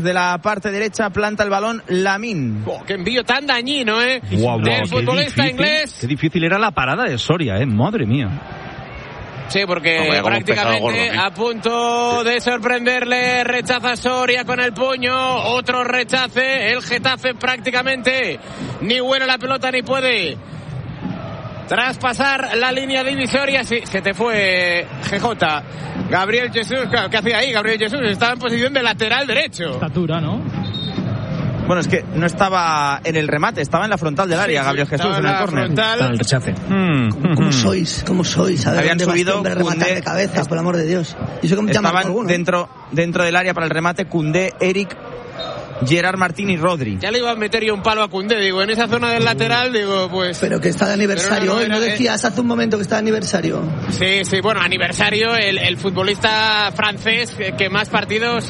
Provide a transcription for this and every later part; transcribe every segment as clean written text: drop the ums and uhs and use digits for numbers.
De la parte derecha planta el balón Lamine. ¡Qué envío tan dañino, Wow, del futbolista inglés! Qué difícil era la parada de Soria, madre mía. Sí, porque prácticamente a punto de sorprenderle, rechaza Soria con el puño, otro rechace, el Getafe prácticamente ni huele la pelota ni puede traspasar la línea divisoria. Sí, se te fue GJ. Gabriel Jesús, claro, ¿qué hacía ahí? Gabriel Jesús estaba en posición de lateral derecho. Estatura, ¿no? Bueno, es que no estaba en el remate, estaba en la frontal del área, Gabriel Jesús, en el córner. Está en el rechace. ¿Cómo sois? ¿Cómo sois? A ver, habían subido rematar de cabeza, por el amor de Dios. ¿Y eso cómo estaban dentro del área para el remate Koundé, Eric, Gerard Martín y Rodri. Ya le iba a meter yo un palo a Koundé, digo, en esa zona del lateral, digo, pues... Pero que está de aniversario hoy, ¿no decías hace un momento que está de aniversario? Sí, bueno, aniversario, el futbolista francés que más partidos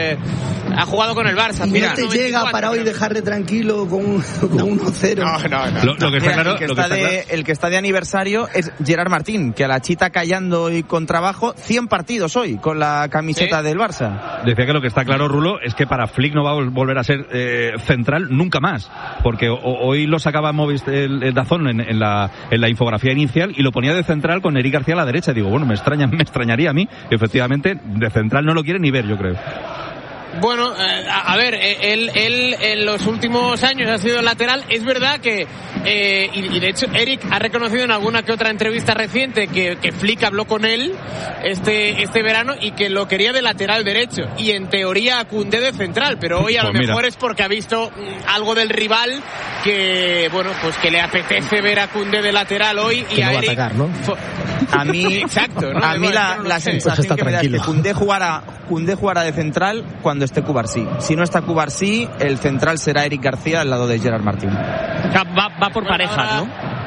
ha jugado con el Barça. Y mira, no te 94, llega para hoy dejarle tranquilo con 1-0. No. Lo que está claro, el que está de aniversario es Gerard Martín, que a la chita callando y con trabajo, 100 partidos hoy con la camiseta del Barça. Decía que lo que está claro, Rulo, es que para Flick no va a volver a ser central nunca más, porque hoy lo sacaba el Dazón en la infografía inicial y lo ponía de central con Eric García a la derecha. Digo, bueno, me extrañaría a mí, efectivamente, de central no lo quiere ni ver, yo creo. Bueno, a ver, él en los últimos años ha sido lateral. Es verdad que, y de hecho Eric ha reconocido en alguna que otra entrevista reciente que Flick habló con él este verano y que lo quería de lateral derecho. Y en teoría a Koundé de central, pero hoy a lo mejor es porque ha visto algo del rival que, bueno, pues que le apetece ver a Koundé de lateral hoy y que a no Eric. Va a atacar, ¿no? A mí, exacto, ¿no? A mí la sensación pues que me da es que Koundé jugará de central cuando esté Cubarsí. Si no está Cubarsí, el central será Eric García al lado de Gerard Martín. Va por parejas, ¿no?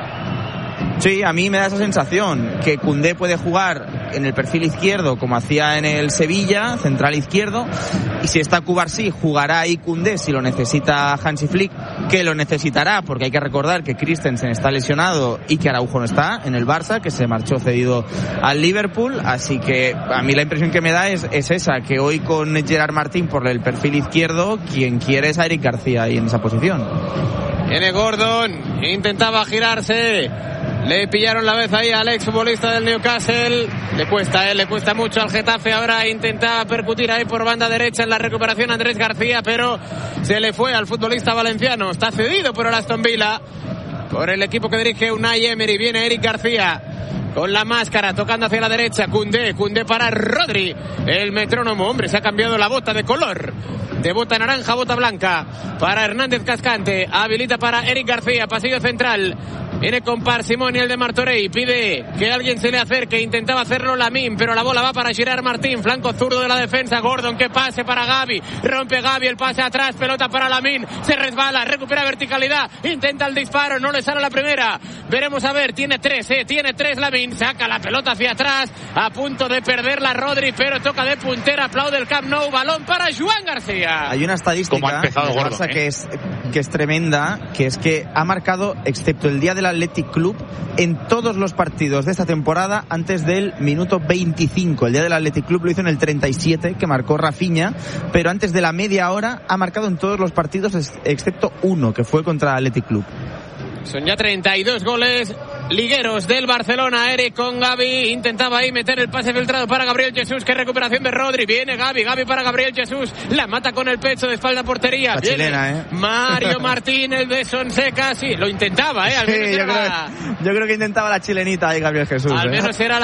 Sí, a mí me da esa sensación que Koundé puede jugar en el perfil izquierdo como hacía en el Sevilla, central izquierdo, y si está Cubarsí jugará ahí Koundé si lo necesita Hansi Flick, que lo necesitará porque hay que recordar que Christensen está lesionado y que Araujo no está en el Barça, que se marchó cedido al Liverpool, así que a mí la impresión que me da es esa, que hoy con Gerard Martín por el perfil izquierdo, quien quiere es a Eric García ahí en esa posición. Viene Gordon, intentaba girarse. Le pillaron la vez ahí al exfutbolista del Newcastle. Le cuesta mucho al Getafe. Ahora intenta percutir ahí por banda derecha en la recuperación Andrés García, pero se le fue al futbolista valenciano. Está cedido por el Aston Villa, por el equipo que dirige Unai Emery. Viene Eric García con la máscara, tocando hacia la derecha. Koundé para Rodri. El metrónomo, hombre, se ha cambiado la bota de color. De bota naranja a bota blanca para Hernández Cascante. Habilita para Eric García, pasillo central. Viene con parsimonia el de Martorell. Pide que alguien se le acerque. Intentaba hacerlo Lamine, pero la bola va para Gerard Martín. Flanco zurdo de la defensa. Gordon, que pase para Gavi. Rompe Gavi, el pase atrás. Pelota para Lamine. Se resbala, recupera verticalidad. Intenta el disparo, no le sale la primera. Veremos a ver. Tiene tres Lamine. Saca la pelota hacia atrás. A punto de perderla Rodri, pero toca de puntera. Aplaude el Camp Nou. Balón para Joan García. Hay una estadística de Barça que es tremenda, que es que ha marcado, excepto el día del Athletic Club, en todos los partidos de esta temporada antes del minuto 25. El día del Athletic Club lo hizo en el 37, que marcó Rafinha, pero antes de la media hora ha marcado en todos los partidos excepto uno, que fue contra el Athletic Club. Son ya 32 goles ligueros del Barcelona. Eric con Gavi, intentaba ahí meter el pase filtrado para Gabriel Jesús. Qué recuperación de Rodri. Viene Gavi para Gabriel Jesús. La mata con el pecho de espalda a portería. La viene chilena, Mario Martín, el de Sonseca. Sí, lo intentaba, al menos yo creo que intentaba la chilenita ahí Gabriel Jesús. Al menos era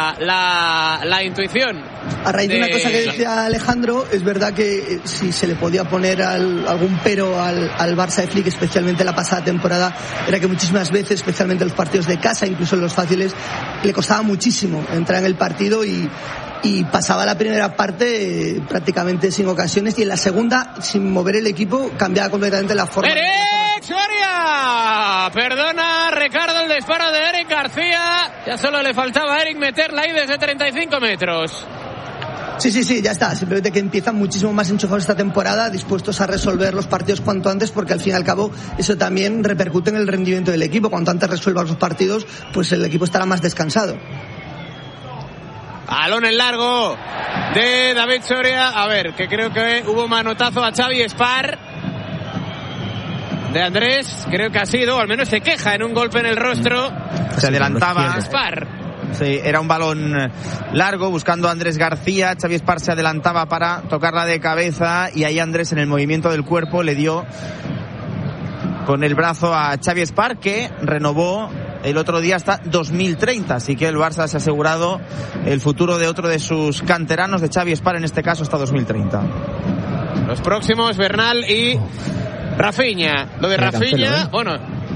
la intuición. A raíz de una cosa que decía Alejandro, es verdad que si se le podía poner algún pero al Barça de Flick, especialmente la pasada temporada, era que muchísimas veces, especialmente en los partidos de casa, incluso en los fáciles, le costaba muchísimo entrar en el partido y pasaba la primera parte prácticamente sin ocasiones, y en la segunda, sin mover el equipo, cambiaba completamente la forma. ¡Eric Soria! Perdona, Ricardo, el disparo de Eric García. Ya solo le faltaba a Eric meterla ahí desde 35 metros. Sí, ya está. Simplemente que empiezan muchísimo más enchufados esta temporada, dispuestos a resolver los partidos cuanto antes, porque al fin y al cabo eso también repercute en el rendimiento del equipo. Cuanto antes resuelvan los partidos, pues el equipo estará más descansado. Balón en largo de David Soria. A ver, que creo que hubo manotazo a Xavi Espar. De Andrés, creo que ha sido, al menos se queja en un golpe en el rostro. Se adelantaba. Espar. Sí, era un balón largo buscando a Andrés García. Xavi Espar se adelantaba para tocarla de cabeza y ahí Andrés en el movimiento del cuerpo le dio con el brazo a Xavi Espar, que renovó el otro día hasta 2030, así que el Barça se ha asegurado el futuro de otro de sus canteranos, de Xavi Espar, en este caso hasta 2030. Los próximos, Bernal y Rafinha. Lo de Rafinha, bueno,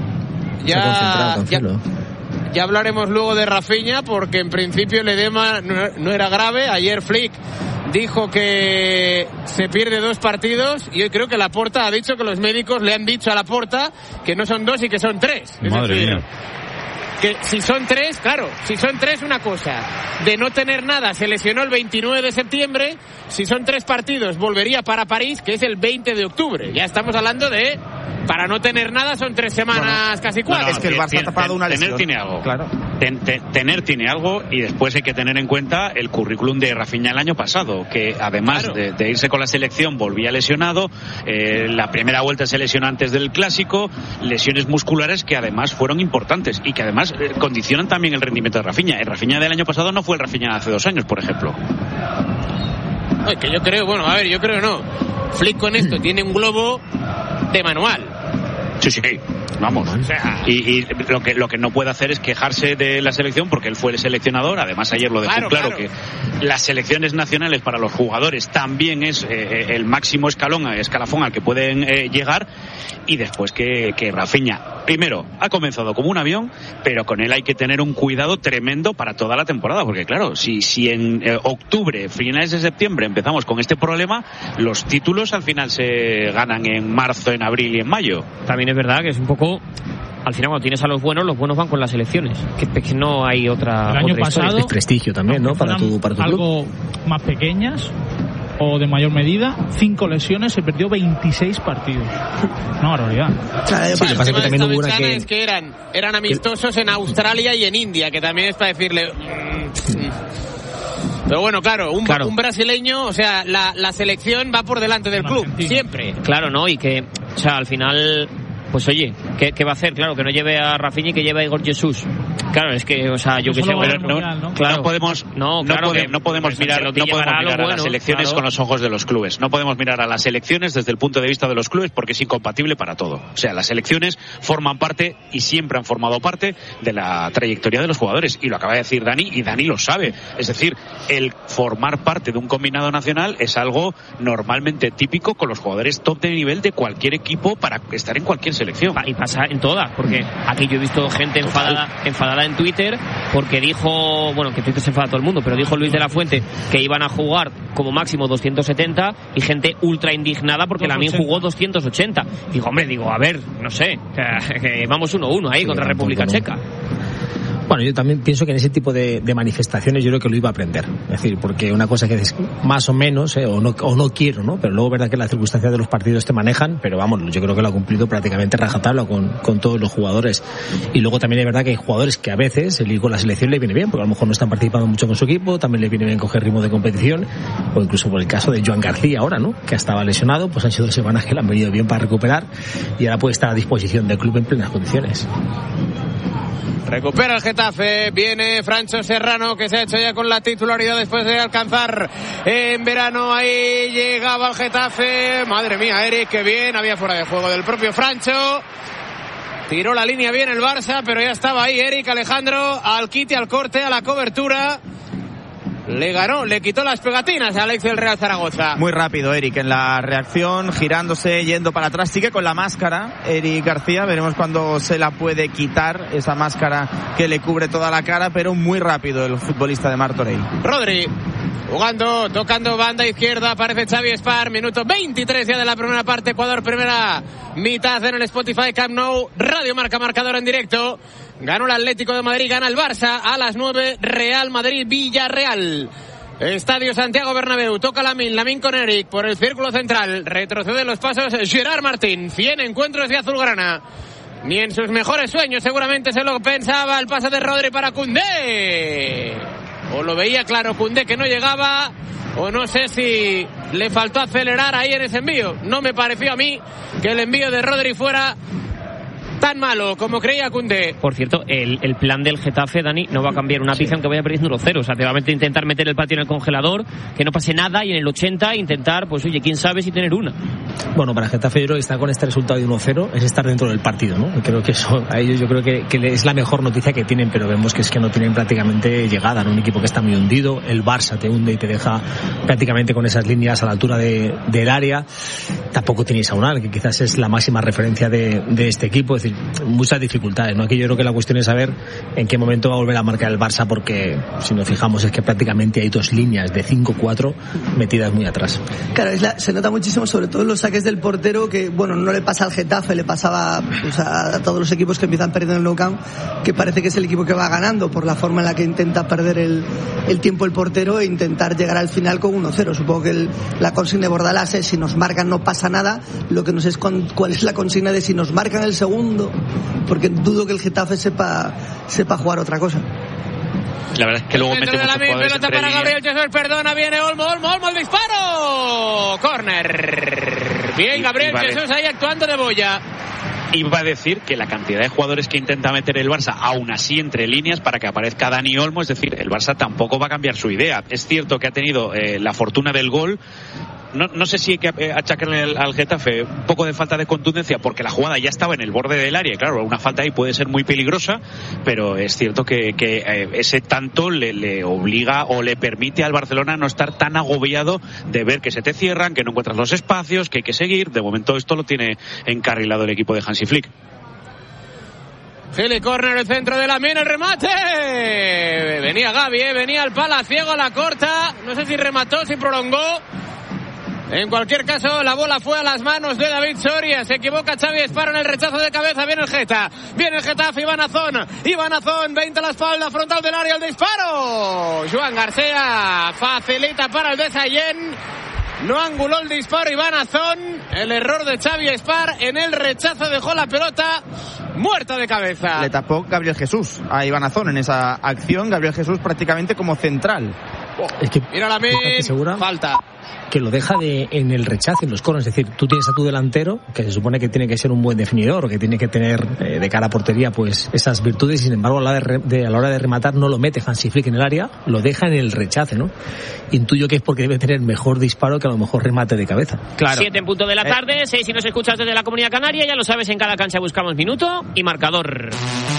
ya hablaremos luego de Rafinha, porque en principio el edema no era grave. Ayer Flick dijo que se pierde 2 partidos y hoy creo que Laporta ha dicho que los médicos le han dicho a Laporta que no son 2 y que son 3. Madre mía. Que si son 3, claro, si son 3 una cosa, de no tener nada, se lesionó el 29 de septiembre, si son 3 partidos volvería para París, que es el 20 de octubre, ya estamos hablando de, para no tener nada son 3 semanas, casi 4. Es que el Barça ha tapado una lesión. Tener tiene algo, claro. Tener tiene algo, y después hay que tener en cuenta el currículum de Rafinha el año pasado, que además de irse con la selección volvía lesionado, la primera vuelta se lesionó antes del Clásico, lesiones musculares que además fueron importantes y que además condicionan también el rendimiento de Rafinha. El Rafinha del año pasado no fue el Rafinha de hace 2 años, por ejemplo. Ay, que yo creo, bueno, a ver, yo creo no. Flick con esto tiene un globo de manual. Sí, vamos. O sea, y lo que no puede hacer es quejarse de la selección, porque él fue el seleccionador. Además ayer lo dejó claro que las selecciones nacionales para los jugadores también es el máximo escalafón al que pueden llegar. Y después que Rafinha, primero, ha comenzado como un avión, pero con él hay que tener un cuidado tremendo para toda la temporada, porque claro, si en octubre, finales de septiembre empezamos con este problema, los títulos al final se ganan en marzo, en abril y en mayo. También es verdad que es un poco, al final cuando tienes a los buenos van con las selecciones, que no hay otra. El año otra pasado historia. Es prestigio también, ¿no? Para tu algo club. Más pequeñas o de mayor medida, 5 lesiones, se perdió 26 partidos. Una barbaridad. Sí, lo que pasa es que también hubo una que... Es que eran amistosos en Australia y en India, que también es para decirle... Pero bueno, claro, un brasileño, o sea, la selección va por delante del club, siempre. Claro, ¿no? Y que, o sea, al final... Pues oye, ¿qué va a hacer? Claro, que no lleve a Rafinha y que lleve a Igor Jesús. Claro, es que, o sea, yo que sé... No podemos mirar a las selecciones con los ojos de los clubes. No podemos mirar a las selecciones desde el punto de vista de los clubes, porque es incompatible para todo. O sea, las selecciones forman parte y siempre han formado parte de la trayectoria de los jugadores. Y lo acaba de decir Dani, y Dani lo sabe. Es decir, el formar parte de un combinado nacional es algo normalmente típico con los jugadores top de nivel de cualquier equipo para estar en cualquier selección. Y pasa en todas, porque aquí yo he visto gente enfadada en Twitter porque dijo, bueno, que Twitter se enfada todo el mundo, pero dijo Luis de la Fuente que iban a jugar como máximo 270 y gente ultra indignada porque Lamine jugó 280. Digo, a ver, no sé, que vamos 1-1 ahí contra República Checa. Bueno, yo también pienso que en ese tipo de manifestaciones yo creo que lo iba a aprender. Es decir, porque una cosa que es más o menos, o no quiero, ¿no? Pero luego es verdad que las circunstancias de los partidos te manejan, pero vamos, yo creo que lo ha cumplido prácticamente rajatabla con todos los jugadores. Y luego también es verdad que hay jugadores que a veces el ir con la selección le viene bien, porque a lo mejor no están participando mucho con su equipo, también le viene bien coger ritmo de competición, o incluso por el caso de Joan García ahora, ¿no? Que estaba lesionado, pues han sido 2 semanas que le han venido bien para recuperar y ahora puede estar a disposición del club en plenas condiciones. Recupera el Getafe, viene Francho Serrano, que se ha hecho ya con la titularidad después de alcanzar en verano. Ahí llegaba el Getafe, madre mía, Eric, que bien, había fuera de juego del propio Francho. Tiró la línea bien el Barça, pero ya estaba ahí Eric Alejandro, al quite, al corte, a la cobertura. Le ganó, le quitó las pegatinas a Alex del Real Zaragoza. Muy rápido Eric en la reacción, girándose, yendo para atrás. Sigue con la máscara Eric García, veremos cuándo se la puede quitar, esa máscara que le cubre toda la cara, pero muy rápido el futbolista de Martorell. Rodri jugando, tocando banda izquierda, aparece Xavi Espar, minuto 23 ya de la primera parte, Ecuador primera mitad en el Spotify Camp Nou, Radio Marca, marcador en directo. Ganó el Atlético de Madrid, gana el Barça a las 9, Real Madrid Villarreal. Estadio Santiago Bernabéu, toca Lamine con Eric por el círculo central, retrocede los pasos Gerard Martín, 100 encuentros de azulgrana. Ni en sus mejores sueños seguramente se lo pensaba, el pase de Rodri para Koundé. o lo veía claro Koundé que no llegaba, o no sé si le faltó acelerar ahí en ese envío. No me pareció a mí que el envío de Rodri fuera tan malo como creía Koundé. Por cierto, el plan del Getafe, Dani, no va a cambiar una pizza aunque vaya perdiendo 1-0. O sea, te va a intentar meter el partido en el congelador, que no pase nada, y en el 80 intentar, pues oye, quién sabe si tener una. Bueno, para Getafe yo creo que estar con este resultado de 1-0 es estar dentro del partido, ¿no? Creo que eso, a ellos yo creo que es la mejor noticia que tienen, pero vemos que es que no tienen prácticamente llegada, ¿no? Un equipo que está muy hundido, el Barça te hunde y te deja prácticamente con esas líneas a la altura del área. Tampoco tenéis a Unal, que quizás es la máxima referencia de este equipo, es decir, muchas dificultades, ¿no? Aquí yo creo que la cuestión es saber en qué momento va a volver a marcar el Barça, porque si nos fijamos es que prácticamente hay dos líneas de 5-4 metidas muy atrás. Claro, se nota muchísimo, sobre todo en los saques del portero, que bueno, no le pasa al Getafe, le pasaba pues, a todos los equipos que empiezan perdiendo en el Nou Camp, que parece que es el equipo que va ganando por la forma en la que intenta perder el tiempo el portero e intentar llegar al final con 1-0. Supongo que la consigna de Bordalás es: si nos marcan no pasa nada. Lo que no sé es cuál es la consigna de si nos marcan el segundo, porque dudo que el Getafe sepa jugar otra cosa. La verdad es que luego mete muchos jugadores pelota para Gabriel Jesús, perdona, viene Olmo, el disparo, córner. Bien, Gabriel Jesús ahí actuando de boya. Iba a decir que la cantidad de jugadores que intenta meter el Barça, aún así entre líneas, para que aparezca Dani Olmo, es decir, el Barça tampoco va a cambiar su idea. Es cierto que ha tenido la fortuna del gol. No sé si hay que achacarle al Getafe un poco de falta de contundencia, porque la jugada ya estaba en el borde del área, y claro, una falta ahí puede ser muy peligrosa, pero es cierto que ese tanto le obliga o le permite al Barcelona no estar tan agobiado de ver que se te cierran, que no encuentras los espacios, que hay que seguir. De momento esto lo tiene encarrilado el equipo de Hansi Flick. Gili, córner, el centro de la mina, el remate. Venía Gavi, venía el palaciego a la corta. No sé si remató, si prolongó. En cualquier caso, la bola fue a las manos de David Soria. Se equivoca Xavi Esparo en el rechazo de cabeza. Viene el Getafe, Iván Azón, 20 a la espalda, frontal del área, el disparo. Joan García facilita para el de Sallén. No anguló el disparo Iván Azón. El error de Xavi Espar en el rechazo dejó la pelota muerta de cabeza. Le tapó Gabriel Jesús a Iván Azón en esa acción. Gabriel Jesús prácticamente como central. Es que, mira la min, falta. Que lo deja en el rechazo, en los corners. Es decir, tú tienes a tu delantero, que se supone que tiene que ser un buen definidor, o que tiene que tener de cara a portería pues esas virtudes, y sin embargo a la hora de rematar no lo mete Hansi Flick en el área, lo deja en el rechace, ¿no? Intuyo que es porque debe tener mejor disparo que a lo mejor remate de cabeza. Claro. 7 en punto de la tarde, 6 si nos escuchas desde la Comunidad Canaria, ya lo sabes, en cada cancha buscamos minuto y marcador.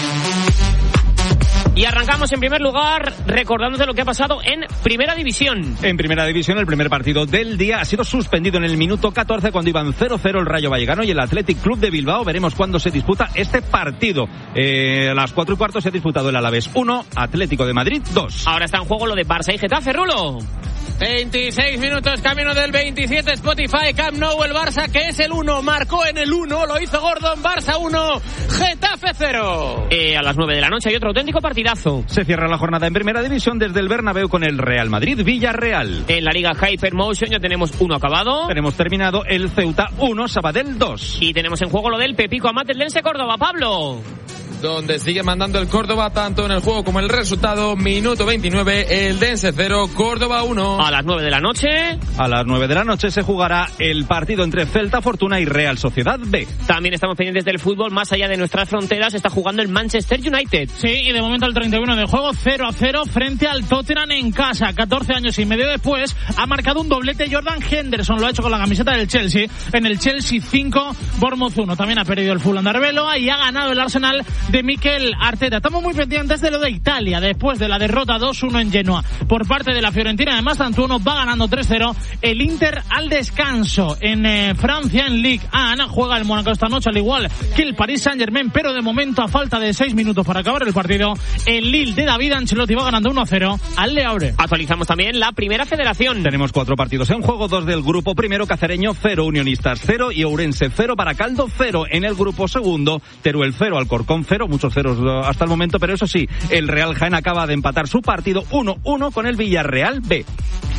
Y arrancamos en primer lugar recordándote lo que ha pasado en Primera División. En Primera División, el primer partido del día ha sido suspendido en el minuto 14 cuando iban 0-0 el Rayo Vallecano y el Athletic Club de Bilbao. Veremos cuándo se disputa este partido. A las 4:15 se ha disputado el Alavés 1, Atlético de Madrid 2. Ahora está en juego lo de Barça y Getafe, Rulo. 26 minutos, camino del 27, Spotify, Camp Nou, el Barça, que es el 1, marcó en el 1, lo hizo Gordon, Barça 1, Getafe 0. A las 9 de la noche hay otro auténtico partidazo. Se cierra la jornada en Primera División desde el Bernabéu con el Real Madrid-Villarreal. En la Liga Hypermotion ya tenemos 1 acabado. Tenemos terminado el Ceuta 1, Sabadell 2. Y tenemos en juego lo del Pepico Amatlense Córdoba, Pablo. Donde sigue mandando el Córdoba tanto en el juego como en el resultado. Minuto 29, el Dense 0, Córdoba 1. A las 9 de la noche. A las 9 de la noche se jugará el partido entre Celta Fortuna y Real Sociedad B. También estamos pendientes del fútbol más allá de nuestras fronteras. Está jugando el Manchester United. Sí, y de momento el 31 de juego 0-0 frente al Tottenham en casa. 14 años y medio después ha marcado un doblete Jordan Henderson. Lo ha hecho con la camiseta del Chelsea. En el Chelsea 5, Bournemouth 1. También ha perdido el Fulham de Arbeloa y ha ganado el Arsenal de Mikel Arteta. Estamos muy pendientes de lo de Italia después de la derrota 2-1 en Genoa por parte de la Fiorentina. Además, Tantuono va ganando 3-0 el Inter al descanso. En Francia, en Ligue 1, juega el Mónaco esta noche al igual que el Paris Saint-Germain, pero de momento a falta de 6 minutos para acabar el partido, el Lille de David Ancelotti va ganando 1-0 al Le Havre. Actualizamos también la Primera Federación. Tenemos 4 partidos en juego, 2 del grupo primero, Cacereño 0, Unionistas 0 y Ourense 0, Baracaldo 0. En el grupo segundo, Teruel 0, Alcorcón 0, muchos ceros hasta el momento, pero eso sí, el Real Jaén acaba de empatar su partido 1-1 con el Villarreal B.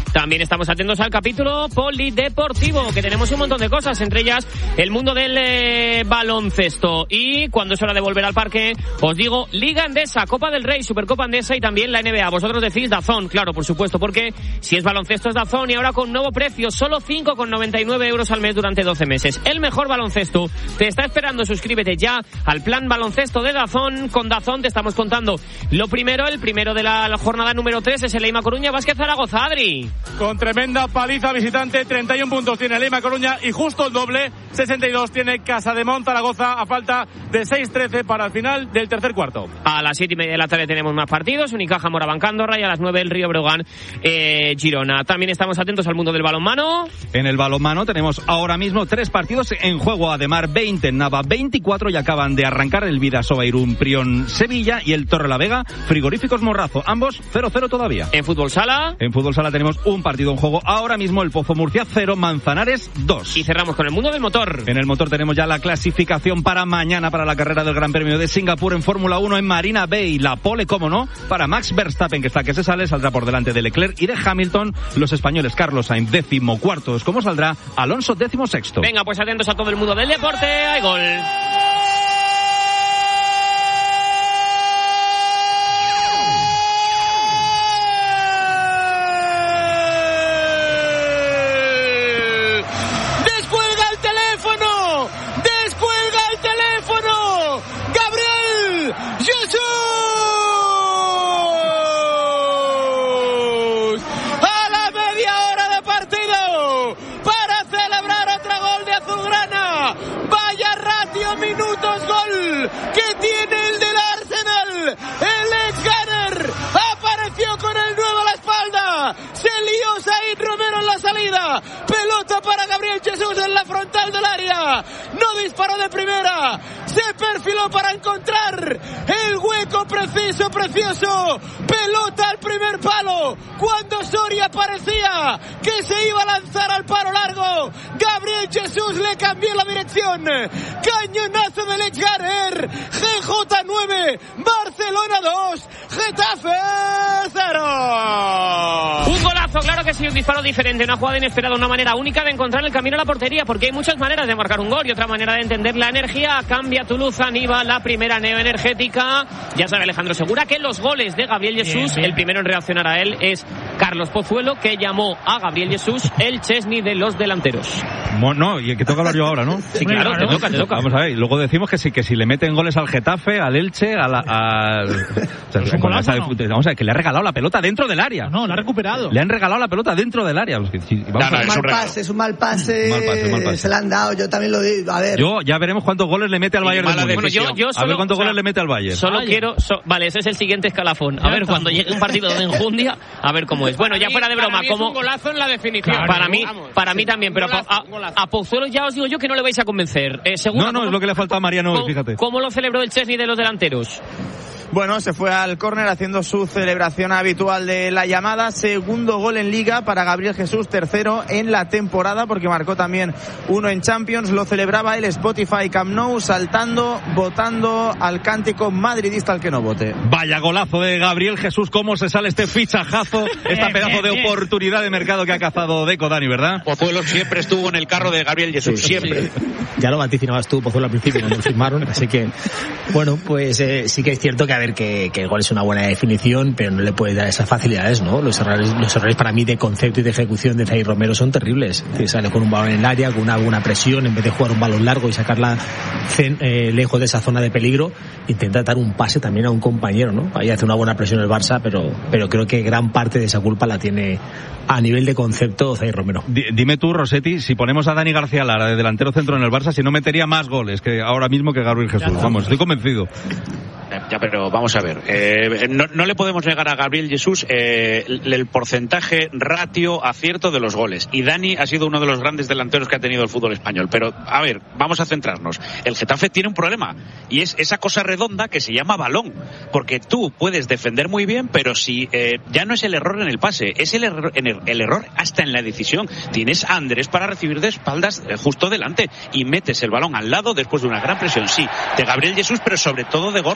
También estamos atentos al capítulo polideportivo, que tenemos un montón de cosas, entre ellas el mundo del baloncesto. Y cuando es hora de volver al parque, os digo Liga Endesa, Copa del Rey, Supercopa Endesa y también la NBA. Vosotros decís DAZN, claro, por supuesto, porque si es baloncesto es DAZN y ahora con nuevo precio, solo 5,99 euros al mes durante 12 meses. El mejor baloncesto te está esperando. Suscríbete ya al plan baloncesto de DAZN. Con DAZN te estamos contando el primero de la jornada número 3 es el Eima Coruña Vázquez Zaragoza. Adri. Con tremenda paliza visitante, 31 puntos tiene el Eima Coruña y justo el doble, 62 tiene Casademont Zaragoza a falta de 6-13 para el final del tercer cuarto. A las 7:30 de la tarde tenemos más partidos, Unicaja Moraván Candorra y a las 9 el Río Breogán Girona. También estamos atentos al mundo del balonmano. En el balonmano tenemos ahora mismo 3 partidos en juego, Ademar 20, Nava 24 y acaban de arrancar el Vidasoa Irún Prión Sevilla y el Torrelavega Frigoríficos Morrazo, ambos 0-0 todavía. En fútbol sala tenemos un partido en juego ahora mismo, el Pozo Murcia 0, Manzanares 2. Y cerramos con el mundo del motor. En el motor tenemos ya la clasificación para mañana para la carrera del Gran Premio de Singapur en Fórmula 1 en Marina Bay. La pole, como no, para Max Verstappen, que está que se sale, saldrá por delante de Leclerc y de Hamilton. Los españoles Carlos Sainz 14º, ¿cómo saldrá? Alonso 16º. Venga, pues atentos a todo el mundo del deporte. ¡Hay gol! que tiene el del Arsenal. El ex-gunner apareció con el 9 a la espalda. Se lió Said Romero en la salida. Pelota para Gabriel Jesús en la frontal del área. No disparó de primera. Se perfiló para encontrar el hueco preciso, precioso. Pelota al primer palo. Cuando Soria parecía que se iba a lanzar al palo largo, Gabriel Jesús le cambió la dirección. Cañonazo del ex-gunner. GJ 9, Barcelona 2, Getafe 0. Un golazo, claro que sí, un disparo diferente, una jugada inesperada, una manera única de encontrar el camino a la portería, porque hay muchas maneras de marcar un gol y otra manera de entender la energía. Cambia tu luz, Aníbal, la primera neoenergética. Ya sabe Alejandro Segura que los goles de Gabriel Jesús, el primero en reaccionar a él es Carlos Pozuelo, que llamó a GabrielJesús el Chesney de los delanteros. No, y que tengo que hablar yo ahora, ¿no? Sí, claro, te toca. Vamos a ver, luego decimos que si le meten goles al Getafe, al Elche, vamos a ver, que le ha regalado la pelota dentro del área. No, la ha recuperado. Le han regalado la pelota dentro del área. Es un mal pase. Se le han dado, yo también lo digo. A ver. Ya veremos cuántos goles le mete al Bayern de Múnich. Bueno, yo solo, a ver cuántos goles le mete al Bayern. Solo quiero... Vale, ese es el siguiente escalafón. A ver, cuando llegue un partido de enjundia, a ver cómo es. Bueno, ya fuera de broma, como es un golazo en la definición. Claro, para mí también, pero a Pozuelo ya os digo yo que no le vais a convencer. Seguro, no, es lo que le ha faltado a Mariano, fíjate. ¿Cómo lo celebró el Chesney de los delanteros? Bueno, se fue al córner haciendo su celebración habitual de la llamada. Segundo gol en Liga para Gabriel Jesús, tercero en la temporada, porque marcó también uno en Champions. Lo celebraba el Spotify Camp Nou, saltando, votando al cántico madridista al que no vote. Vaya golazo de Gabriel Jesús, cómo se sale este fichajazo, esta pedazo de oportunidad de mercado que ha cazado Deco, Dani, ¿verdad? Pozuelo siempre estuvo en el carro de Gabriel Jesús, siempre. Ya lo vaticinabas tú, Pozuelo, al principio cuando lo firmaron, así que, bueno, pues sí que es cierto que a ver que el gol es una buena definición, pero no le puede dar esas facilidades, ¿no? Los errores para mí de concepto y de ejecución de Zaid Romero son terribles. Que sale con un balón en el área, con una presión, en vez de jugar un balón largo y sacarla lejos de esa zona de peligro, intenta dar un pase también a un compañero, ¿no? Ahí hace una buena presión el Barça, pero creo que gran parte de esa culpa la tiene a nivel de concepto Zaid Romero. Dime tú, Rossetti, si ponemos a Dani García Lara de delantero centro en el Barça, si no metería más goles que ahora mismo que Gabriel Jesús. Vamos, estoy convencido. Ya, pero vamos a ver, no le podemos negar a Gabriel Jesús el porcentaje ratio acierto de los goles, y Dani ha sido uno de los grandes delanteros que ha tenido el fútbol español, pero a ver, vamos a centrarnos. El Getafe tiene un problema, y es esa cosa redonda que se llama balón, porque tú puedes defender muy bien, pero si ya no es el error en el pase, es el error hasta en la decisión. Tienes a Andrés para recibir de espaldas justo delante, y metes el balón al lado después de una gran presión, sí, de Gabriel Jesús, pero sobre todo de Gordon,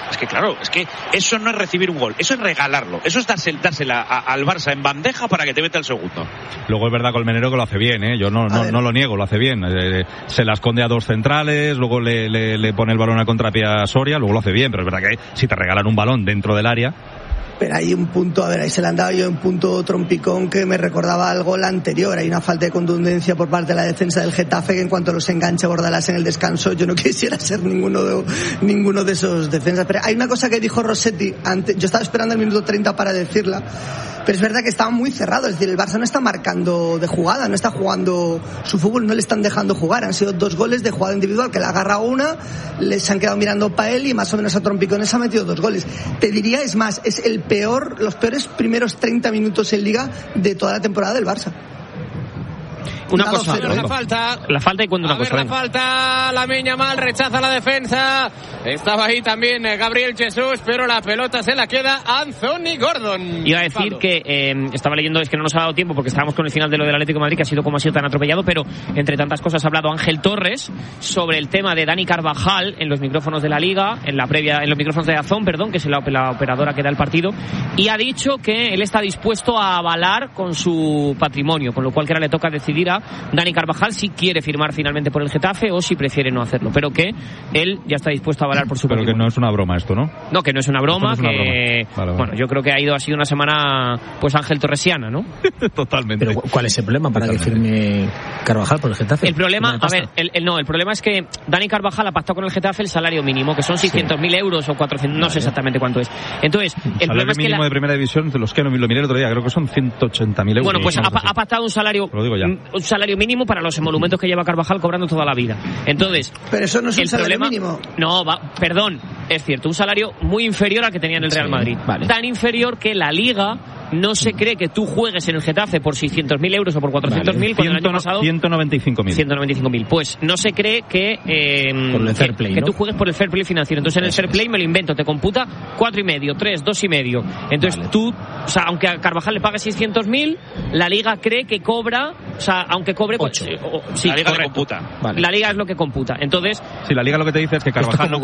Es que claro, es que eso no es recibir un gol, eso es regalarlo, eso es dársela al Barça en bandeja para que te meta el segundo. Luego es verdad Colmenero que lo hace bien, yo no lo niego, lo hace bien. Se la esconde a dos centrales, luego le pone el balón al contrapié a Soria, luego lo hace bien, pero es verdad que si te regalan un balón dentro del área... Pero hay un punto, ahí se le han dado yo un punto trompicón que me recordaba al gol anterior. Hay una falta de contundencia por parte de la defensa del Getafe que en cuanto los engancha Bordalás en el descanso, yo no quisiera ser ninguno de esos defensas. Pero hay una cosa que dijo Rossetti antes, yo estaba esperando el minuto 30 para decirla, pero es verdad que estaba muy cerrado, es decir, el Barça no está marcando de jugada, no está jugando su fútbol, no le están dejando jugar. Han sido 2 goles de jugada individual, que le agarra una, les han quedado mirando para él y más o menos a trompicones ha metido 2 goles. Te diría, es más, es los peores primeros 30 minutos en Liga de toda la temporada del Barça. Una cosa, la falta y cuando una cosa. La falta, Lamine Yamal rechaza la defensa. Estaba ahí también Gabriel Jesús, pero la pelota se la queda Anthony Gordon. Iba a decir que estaba leyendo, es que no nos ha dado tiempo porque estábamos con el final de lo del Atlético de Madrid, que ha sido como ha sido tan atropellado, pero entre tantas cosas ha hablado Ángel Torres sobre el tema de Dani Carvajal en los micrófonos de la Liga, en los micrófonos de DAZN, que es la operadora que da el partido, y ha dicho que él está dispuesto a avalar con su patrimonio, con lo cual que ahora le toca decidir a Dani Carvajal si quiere firmar finalmente por el Getafe o si prefiere no hacerlo, pero que él ya está dispuesto a avalar por su patrimonio. Pero que no es una broma esto, ¿no? No, que no es una broma, Vale. Bueno, yo creo que ha sido una semana pues Ángel Torresiana, ¿no? Totalmente. Pero ¿cuál es el problema para que firme Carvajal por el Getafe? El problema, el problema es que Dani Carvajal ha pactado con el Getafe el salario mínimo, que son 600.000 euros o 400, no sé exactamente cuánto es. Entonces, el problema es que mínimo de primera división, de los que lo miré el otro día, creo que son 180.000 euros. Bueno, pues ha pactado un salario mínimo para los emolumentos que lleva Carvajal cobrando toda la vida. Entonces, pero eso no es un salario mínimo. No, perdón, es cierto, un salario muy inferior al que tenía en el Real Madrid. Vale. Tan inferior que la Liga no se cree que tú juegues en el Getafe por 600.000 euros o por 400.000 cuando el año pasado 195.000. Pues no se cree que por el fair play, que ¿no? tú juegues por el fair play financiero. Entonces en el fair play me lo invento, te computa 4,5, 3, 2,5. Entonces tú, o sea, aunque a Carvajal le pague 600.000, la Liga cree que cobra, o sea, aunque cobre 8. Sí, la Liga le computa. Vale. La Liga es lo que computa. Entonces, sí, la Liga lo que te dice es que Carvajal no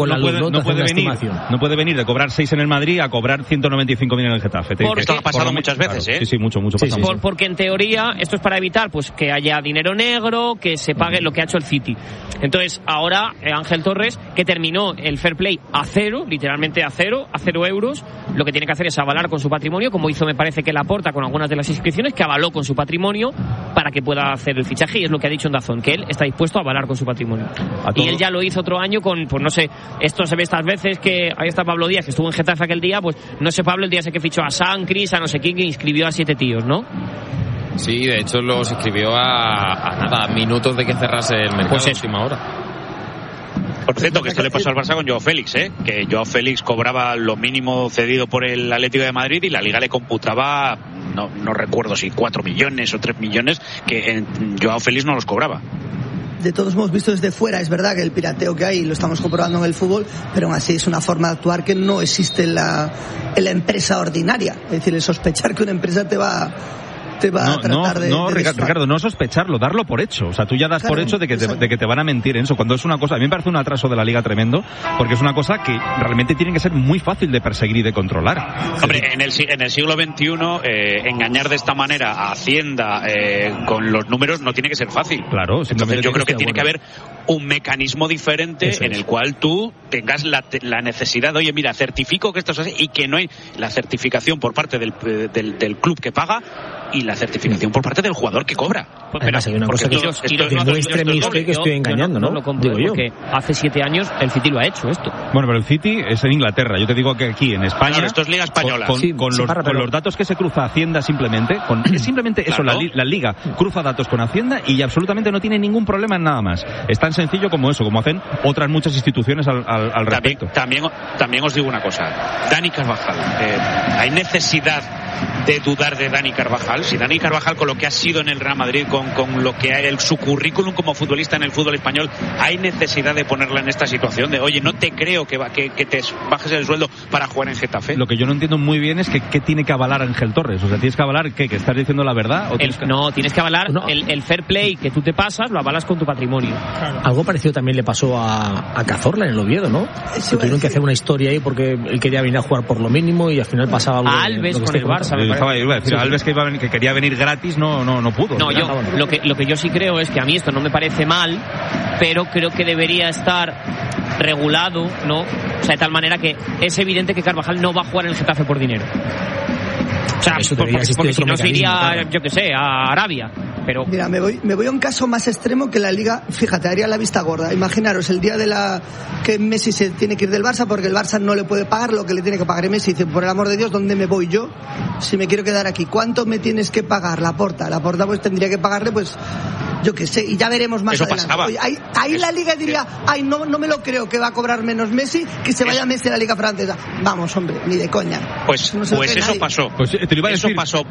puede venir de cobrar 6 en el Madrid a cobrar 195.000 en el Getafe. Esto ha pasado muchas veces, claro, Sí, mucho. Porque en teoría esto es para evitar pues que haya dinero negro, que se pague lo que ha hecho el City. Entonces, ahora Ángel Torres, que terminó el fair play a 0, literalmente a 0 euros, lo que tiene que hacer es avalar con su patrimonio, como hizo me parece que Laporta con algunas de las inscripciones, que avaló con su patrimonio para que pueda hacer el fichaje, y es lo que ha dicho en DAZN, que él está dispuesto a avalar con su patrimonio. Y él ya lo hizo otro año con, pues no sé, esto se ve estas veces que ahí está Pablo Díaz, que estuvo en Getafe aquel día, pues no sé, Pablo, el día ese que fichó a Sancris, a no sé quién, que inscribió a 7 tíos, ¿no? Sí, de hecho los inscribió a minutos de que cerrase el mercado, pues última hora. Por cierto, que esto le pasó al Barça con Joao Félix, que Joao Félix cobraba lo mínimo cedido por el Atlético de Madrid y la Liga le computaba, no recuerdo si 4 millones o 3 millones, que Joao Félix no los cobraba. De todos hemos visto desde fuera, es verdad que el pirateo que hay lo estamos comprobando en el fútbol, pero aún así es una forma de actuar que no existe en la empresa ordinaria. Es decir, el sospechar que una empresa te va a tratar de Ricardo, no sospecharlo, darlo por hecho. O sea, tú ya das por hecho de que te van a mentir en eso. Cuando es una cosa, a mí me parece un atraso de la Liga tremendo, porque es una cosa que realmente tiene que ser muy fácil de perseguir y de controlar. Hombre, en el siglo XXI, engañar de esta manera a Hacienda con los números no tiene que ser fácil. Claro, entonces yo creo que tiene que haber un mecanismo diferente en el cual tú tengas la necesidad de, oye, mira, certifico que esto es así, y que no hay la certificación por parte del club que paga y la certificación por parte del jugador que cobra. Además, hay una cosa que demuestre mi fe que estoy engañando, ¿no? Lo compro, porque hace 7 años el City lo ha hecho esto. Bueno, pero el City es en Inglaterra. Yo te digo que aquí en España, claro, esto es Liga Española. Con los datos que se cruza Hacienda simplemente, simplemente eso, claro. la Liga cruza datos con Hacienda y absolutamente no tiene ningún problema en nada más. Es tan sencillo como eso, como hacen otras muchas instituciones al respecto. También os digo una cosa. Dani Carvajal, hay necesidad de dudar de Dani Carvajal. Si Dani Carvajal, con lo que ha sido en el Real Madrid, con lo que hay, su currículum como futbolista en el fútbol español, hay necesidad de ponerla en esta situación de, oye, no te creo que te bajes el sueldo para jugar en Getafe. Lo que yo no entiendo muy bien es que ¿qué tiene que avalar Ángel Torres? O sea, ¿tienes que avalar qué? ¿Que estás diciendo la verdad? ¿O tienes que avalar el fair play que tú te pasas, lo avalas con tu patrimonio. Claro. Algo parecido también le pasó a Cazorla en el Oviedo, ¿no? Que tuvieron que hacer una historia ahí porque él quería venir a jugar por lo mínimo y al final pasaba algo. A Alves con el Barça, me parece. Alves que quería venir gratis no pudo. No, yo lo que yo sí creo es que a mí esto no me parece mal, pero creo que debería estar regulado, ¿no? O sea, de tal manera que es evidente que Carvajal no va a jugar en el Getafe por dinero. O sea, porque si no se iría, yo que sé, a Arabia. Pero... Mira, me voy a un caso más extremo que la Liga, fíjate, haría la vista gorda. Imaginaros el día que Messi se tiene que ir del Barça porque el Barça no le puede pagar lo que le tiene que pagar Messi. Dice, por el amor de Dios, ¿dónde me voy yo si me quiero quedar aquí? ¿Cuánto me tienes que pagar? Laporta pues tendría que pagarle, pues yo qué sé, y ya veremos más adelante. Oye, ahí la Liga diría, no me lo creo que va a cobrar menos Messi, que se vaya Messi a la Liga francesa. Vamos, hombre, ni de coña. Pues eso pasó. Pues te lo iba a decir. Eso pasó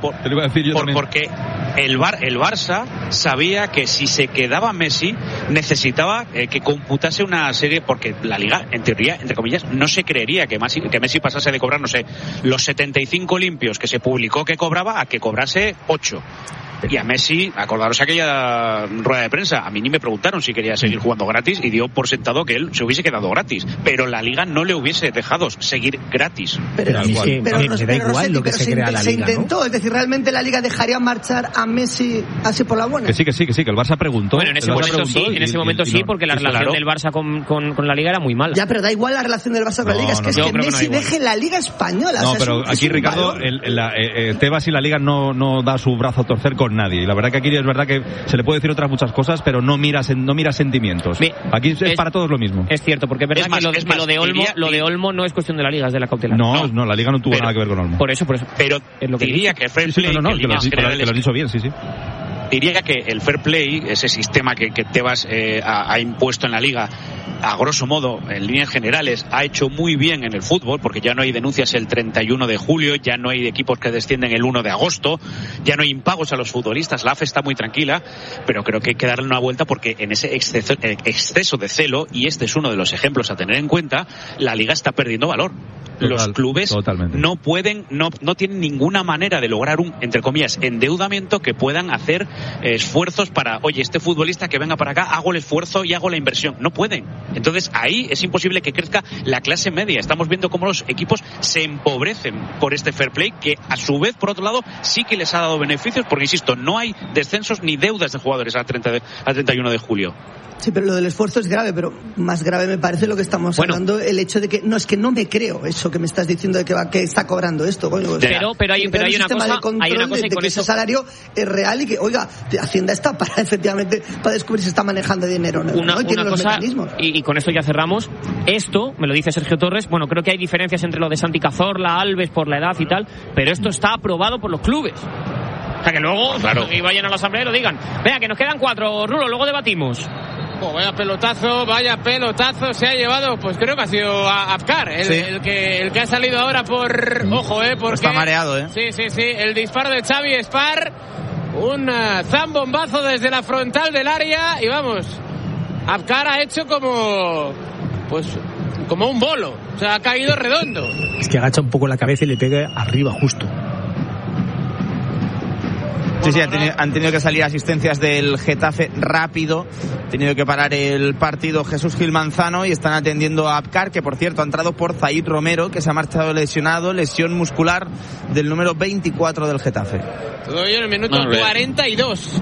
porque el Barça sabía que si se quedaba Messi necesitaba que computase una serie, porque la Liga, en teoría, entre comillas, no se creería que Messi pasase de cobrar, no sé, los 75 limpios que se publicó que cobraba a que cobrase 8. Y a Messi, acordaros aquella rueda de prensa, a mí ni me preguntaron si quería seguir jugando gratis y dio por sentado que él se hubiese quedado gratis, pero la Liga no le hubiese dejado seguir gratis. Pero a mí me da igual lo que se crea la Liga, se intentó, ¿no? Es decir, ¿realmente la Liga dejaría marchar a Messi así por la buena? Que sí, que el Barça preguntó. Bueno, en ese momento sí, porque la relación del Barça con la Liga era muy mala. Ya, pero da igual la relación del Barça con la Liga, es que Messi deje la Liga española. No, pero aquí, Ricardo, Tebas y la Liga no da su brazo a torcer con nadie, y la verdad que aquí es verdad que se le puede decir otras muchas cosas, pero no mira sentimientos. Aquí es para todos lo mismo. Es cierto, porque es verdad que lo de Olmo no es cuestión de la Liga, es de la cautelar. No, la Liga no tuvo nada que ver con Olmo. Por eso. Pero es lo que diría que fair play, que lo has dicho bien, sí. Diría que el fair play, ese sistema que Tebas ha impuesto en la Liga, a grosso modo, en líneas generales, ha hecho muy bien en el fútbol, porque ya no hay denuncias el 31 de julio, ya no hay equipos que descienden el 1 de agosto, ya no hay impagos a los futbolistas, la AFE está muy tranquila, pero creo que hay que darle una vuelta porque en ese exceso de celo, y este es uno de los ejemplos a tener en cuenta, la Liga está perdiendo valor. Los clubes no pueden, no tienen ninguna manera de lograr un, entre comillas, endeudamiento que puedan hacer esfuerzos para, oye, este futbolista que venga para acá, hago el esfuerzo y hago la inversión. No pueden. Entonces ahí es imposible que crezca la clase media. Estamos viendo cómo los equipos se empobrecen por este fair play, que a su vez, por otro lado, sí que les ha dado beneficios, porque insisto, no hay descensos ni deudas de jugadores al 31 de julio. Sí, pero lo del esfuerzo es grave, pero más grave me parece lo que estamos hablando, el hecho de que es que no me creo eso que me estás diciendo de que está cobrando esto, coño. Pero hay una cosa, de que ese salario es real y que, oiga, Hacienda está para efectivamente para descubrir si está manejando dinero, ¿no? Y tiene los mecanismos. Y con esto ya cerramos. Esto, me lo dice Sergio Torres, bueno, creo que hay diferencias entre lo de Santi Cazorla, Alves por la edad y tal, pero esto está aprobado por los clubes. O sea, que luego y vayan a la asamblea y lo digan. Venga, que nos quedan 4, Rulo, luego debatimos. Vaya pelotazo se ha llevado, pues creo que ha sido a Apcar, el que ha salido ahora por... Ojo, porque... Está mareado, Sí, el disparo de Xavi Espar, un zambombazo desde la frontal del área, y vamos, Apcar ha hecho como un bolo, o sea, ha caído redondo. Es que agacha un poco la cabeza y le pega arriba justo. Sí, han tenido que salir asistencias del Getafe rápido, han tenido que parar el partido Jesús Gil Manzano y están atendiendo a Apcar, que por cierto ha entrado por Zaid Romero, que se ha marchado lesionado, lesión muscular del número 24 del Getafe. Todo ello en el minuto 42.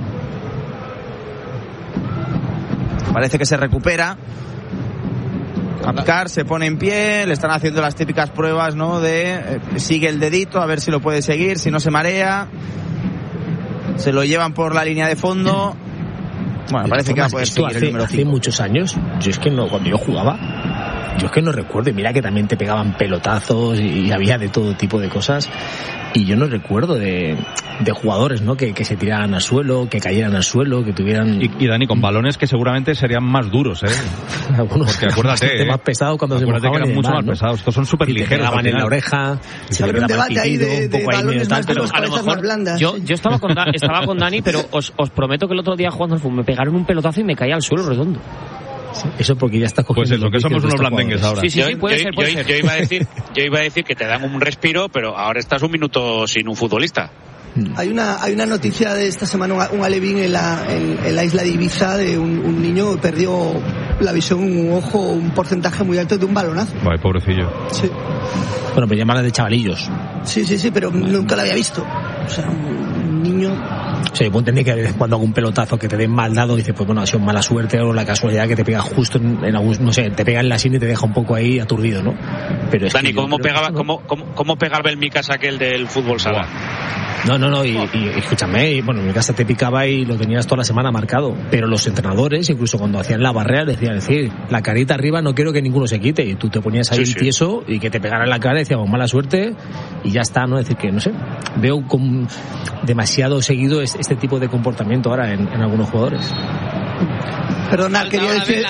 Parece que se recupera. Apcar se pone en pie, le están haciendo las típicas pruebas, ¿no? De sigue el dedito, a ver si lo puede seguir, si no se marea. Se lo llevan por la línea de fondo. Bueno, parece que va a poder seguir el número 5. Hace muchos años, cuando yo jugaba, no recuerdo, y mira que también te pegaban pelotazos y había de todo tipo de cosas. y yo no recuerdo de jugadores, ¿no? Que se tiraran al suelo, que cayeran al suelo, que tuvieran... Y Dani, con balones que seguramente serían más duros, Algunos, porque acuérdate, más pesados cuando se mojaban, que eran mucho más pesados. Estos son súper ligeros. Te pegaban en la oreja, se le quedaba el pitido, un poco ahí medio tal, pero a lo mejor yo estaba con Dani, pero os prometo que el otro día jugando al fútbol me pegaron un pelotazo y me caía al suelo redondo. Sí, eso porque ya estás cogiendo. Pues eso, que somos unos blandengues ahora. Sí, puede ser. Yo iba a decir que te dan un respiro, pero ahora estás un minuto sin un futbolista. Hay una noticia de esta semana, un alevín en la isla de Ibiza, de un niño que perdió la visión, un ojo, un porcentaje muy alto de un balonazo. Vale, pobrecillo. Sí. Bueno, pues llamarla de chavalillos. Sí, pero nunca la había visto. O sea, un niño... Sí, puedo entender que de vez en cuando algún pelotazo que te den mal dado, dices, pues bueno, ha sido mala suerte o la casualidad que te pega justo en algún, no sé, te pega en la sien y te deja un poco ahí aturdido, ¿no? Pero es Dani, ¿cómo pegaba el Micas aquel del fútbol sala? No, y escúchame, bueno, en mi casa te picaba y lo tenías toda la semana marcado, pero los entrenadores, incluso cuando hacían la barrera, decían, la carita arriba no quiero que ninguno se quite, y tú te ponías ahí tieso y que te pegara en la cara y decíamos, mala suerte, y ya está, ¿no? Es decir, que no sé, veo como demasiado seguido este tipo de comportamiento ahora en algunos jugadores. Perdona, quería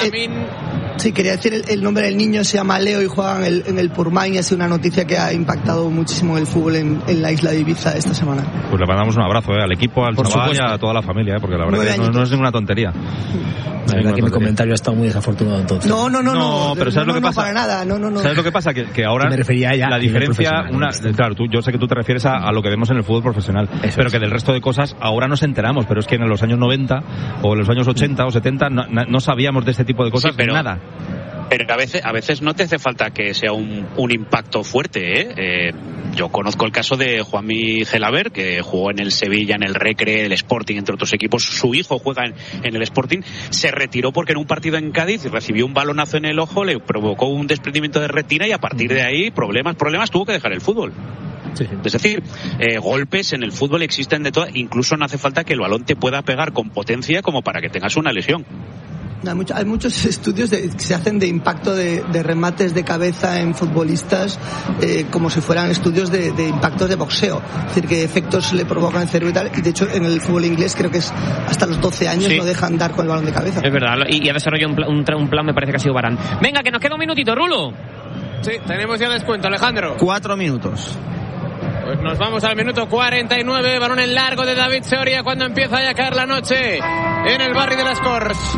decir el nombre del niño, se llama Leo y juega en el Purmain, y ha sido una noticia que ha impactado muchísimo el fútbol en la isla de Ibiza esta semana. Pues le mandamos un abrazo al equipo, al chaval y a toda la familia, porque la verdad que no es ninguna tontería. La verdad que mi comentario ha estado muy desafortunado entonces. No, pero ¿sabes lo que pasa? Para nada, no. ¿Sabes lo que pasa? Que ahora me refería ya la diferencia, claro, yo sé que tú te refieres a lo que vemos en el fútbol profesional, pero que del resto de cosas ahora nos enteramos, pero es que en los años 90 o en los años 80 o 70 no sabíamos de este tipo de cosas, pero nada. Pero a veces no te hace falta que sea un impacto fuerte, Yo conozco el caso de Juanmi Gelaber, que jugó en el Sevilla, en el Recre, el Sporting, entre otros equipos. Su hijo juega en el Sporting. Se retiró porque en un partido en Cádiz recibió un balonazo en el ojo, le provocó un desprendimiento de retina y a partir de ahí, problemas, tuvo que dejar el fútbol. Sí. Es decir, golpes en el fútbol existen de todo. Incluso no hace falta que el balón te pueda pegar con potencia como para que tengas una lesión. Hay muchos estudios que se hacen de impacto de remates de cabeza en futbolistas, como si fueran estudios de impactos de boxeo, es decir, que efectos le provocan el cerebro y tal, y de hecho en el fútbol inglés creo que es hasta los 12 años no dejan dar con el balón de cabeza. Es verdad, y ha desarrollado un plan, me parece que ha sido Varane. Venga, que nos queda un minutito, Rulo. Sí, tenemos ya descuento, Alejandro. 4 minutos. Pues nos vamos al minuto 49, balón en largo de David Soria cuando empieza ya a caer la noche en el barri de les Corts.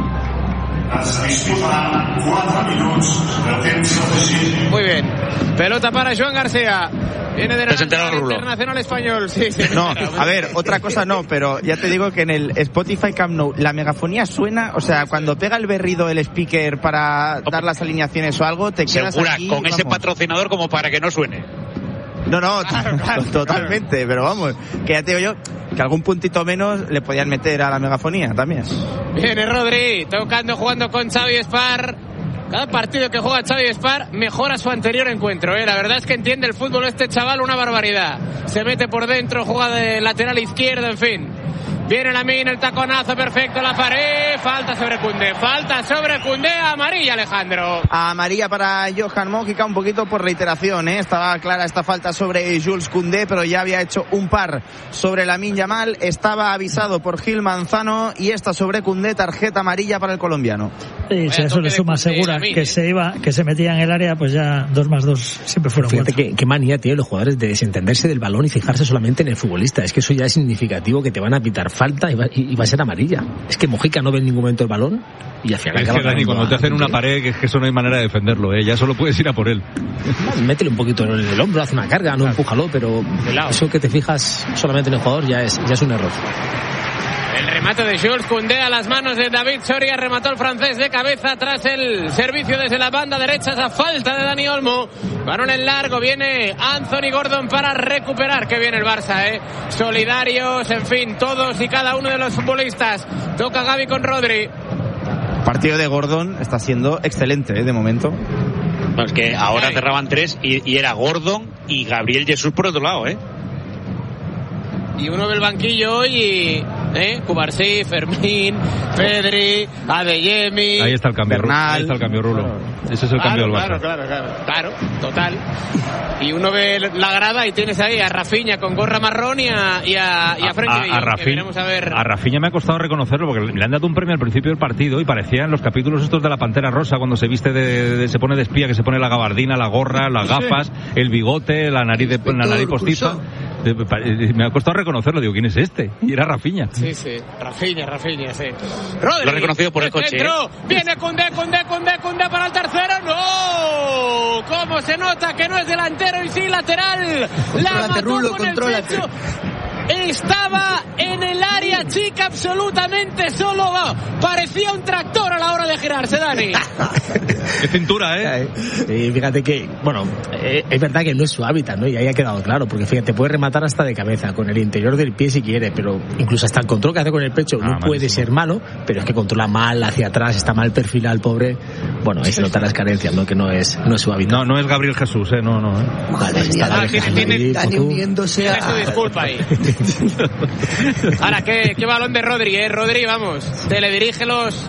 Muy bien, pelota para Joan García. Viene de la Internacional Español. Sí, no, a ver, otra cosa no, pero ya te digo que en el Spotify Camp Nou la megafonía suena, o sea, cuando pega el berrido el speaker para dar las alineaciones o algo, te quedas aquí, con ese patrocinador como para que no suene. No, claro, totalmente, pero vamos, que ya te digo yo que algún puntito menos le podían meter a la megafonía también. Viene Rodri, jugando con Xavi Espar. Cada partido que juega Xavi Espar mejora su anterior encuentro, La verdad es que entiende el fútbol este chaval, una barbaridad. Se mete por dentro, juega de lateral izquierdo, en fin. Viene Lamine, el taconazo perfecto, la pared, falta sobre Koundé, amarilla, Alejandro. Amarilla para Johan Mojica, un poquito por reiteración, Estaba clara esta falta sobre Jules Koundé, pero ya había hecho un par sobre Lamine Yamal, estaba avisado por Gil Manzano, y esta sobre Koundé, tarjeta amarilla para el colombiano. Sí, si a eso le suma Segura que se metía en el área, pues ya 2 más 2 siempre fueron 4. Fíjate qué manía tienen los jugadores de desentenderse del balón y fijarse solamente en el futbolista. Es que eso ya es significativo, que te van a pitar falta y va a ser amarilla. Es que Mojica no ve en ningún momento el balón y al final acaba. Dani, cuando te hacen una pared, que eso no hay manera de defenderlo, ya solo puedes ir a por él. Métele un poquito en el hombro, haz una carga, no empújalo, pero eso que te fijas solamente en el jugador ya es un error. El remate de Jules Koundé a las manos de David Soria, remató el francés de cabeza tras el servicio desde la banda derecha, esa falta de Dani Olmo. Balón en largo, viene Anthony Gordon para recuperar, que viene el Barça, solidarios, en fin, todos y cada uno de los futbolistas. Toca Gavi con Rodri. El partido de Gordon está siendo excelente, de momento. No, es que ahora cerraban 3 y era Gordon y Gabriel Jesús por otro lado, Y uno del banquillo hoy y Cubarsí, Fermín, Pedri, Adeyemi. Ahí está el cambio, Bernal. ahí está el cambio, Rulo. Ese es el cambio del Barça. Claro, total. Y uno ve la grada y tienes ahí a Rafinha con gorra marrón y a Frenkie de Jong, a Rafinha me ha costado reconocerlo porque le han dado un premio al principio del partido y parecían los capítulos estos de la Pantera Rosa cuando se viste se pone de espía, que se pone la gabardina, la gorra, las gafas, el bigote, la nariz postiza. Me ha costado reconocerlo, digo, ¿quién es este? Y era Rafinha. Sí, Rafinha, sí. Rodri, lo he reconocido por el coche. Centro, viene Koundé para el tercero. ¡No! ¿Cómo se nota que no es delantero y sí lateral? La mató con el pecho. Estaba en el área chica absolutamente solo. Parecía un tractor a la hora de girarse, Dani. Qué cintura, Sí, fíjate que, es verdad que no es su hábitat, ¿no? Y ahí ha quedado claro, porque fíjate, puede rematar hasta de cabeza, con el interior del pie si quiere, pero incluso hasta el control que hace con el pecho no puede ser malo, pero es que controla mal hacia atrás, está mal perfilado el pobre. Bueno, ahí se notan las carencias, ¿no? Que no es su hábitat. No es Gabriel Jesús, no. Ojalá Dani uniéndose a... Su disculpa ahí. Ahora, qué balón de Rodri, Rodri, vamos, teledirige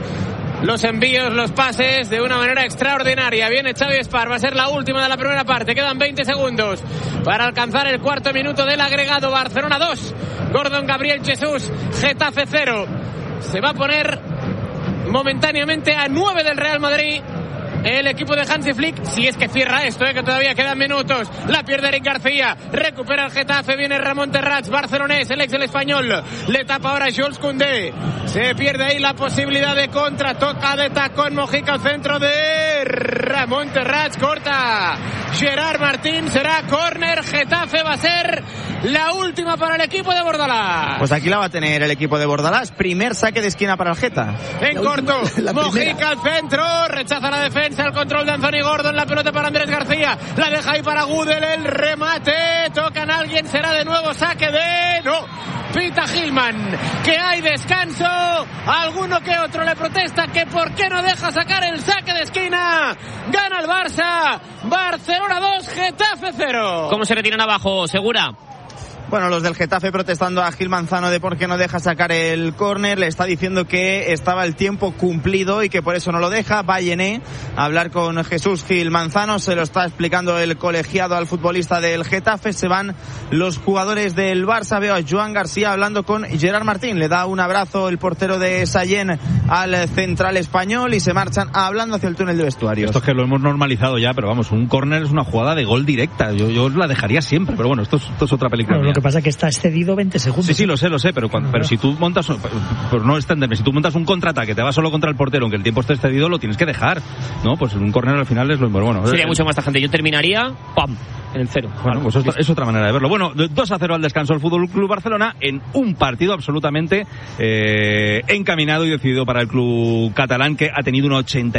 los envíos, los pases de una manera extraordinaria. Viene Xavi Espar, va a ser la última de la primera parte. Quedan 20 segundos para alcanzar el cuarto minuto del agregado. Barcelona 2, Gordon, Gabriel Jesús, Getafe 0. Se va a poner momentáneamente a 9 del Real Madrid el equipo de Hansi Flick, si es que cierra esto, que todavía quedan minutos. La pierde Eric García, recupera el Getafe, viene Ramón Terrats, barcelonés, el ex del Español, le tapa ahora Jules Koundé, se pierde ahí la posibilidad de contra, toca de tacón Mojica al centro de Ramón Terrats, corta Gerard Martín, será córner. Getafe va a ser la última para el equipo de Bordalás. Pues aquí la va a tener el equipo de Bordalás, primer saque de esquina para el Geta. En corto, Mojica al centro, rechaza la defensa, el control de Anthony Gordon, la pelota para Andrés García, la deja ahí para Gudel, el remate, tocan a alguien, será de nuevo saque de... no, pita Gilman, que hay descanso, alguno que otro le protesta que por qué no deja sacar el saque de esquina, gana el Barça, Barcelona 2, Getafe 0. ¿Cómo se retiran abajo, Segura? Bueno, los del Getafe protestando a Gil Manzano de por qué no deja sacar el córner, le está diciendo que estaba el tiempo cumplido y que por eso no lo deja. Va Yené a hablar con Jesús Gil Manzano, se lo está explicando el colegiado al futbolista del Getafe. Se van los jugadores del Barça, veo a Joan García hablando con Gerard Martín, le da un abrazo el portero de Sallent al central español y se marchan hablando hacia el túnel de vestuarios. Esto es que lo hemos normalizado ya, pero vamos, un córner es una jugada de gol directa, yo la dejaría siempre, pero bueno, esto es otra película. Lo que pasa es que está excedido 20 segundos. Sí, lo sé, pero si tú montas, por no extenderme, si tú montas un contraataque, te vas solo contra el portero, aunque el tiempo esté excedido, lo tienes que dejar, ¿no? Pues un córner al final es lo bueno. Sería mucho más tajante. Yo terminaría, ¡pam!, en el 0. Bueno, pues es otra manera de verlo. Bueno, 2-0 al descanso el Fútbol Club Barcelona en un partido absolutamente encaminado y decidido para el club catalán, que ha tenido un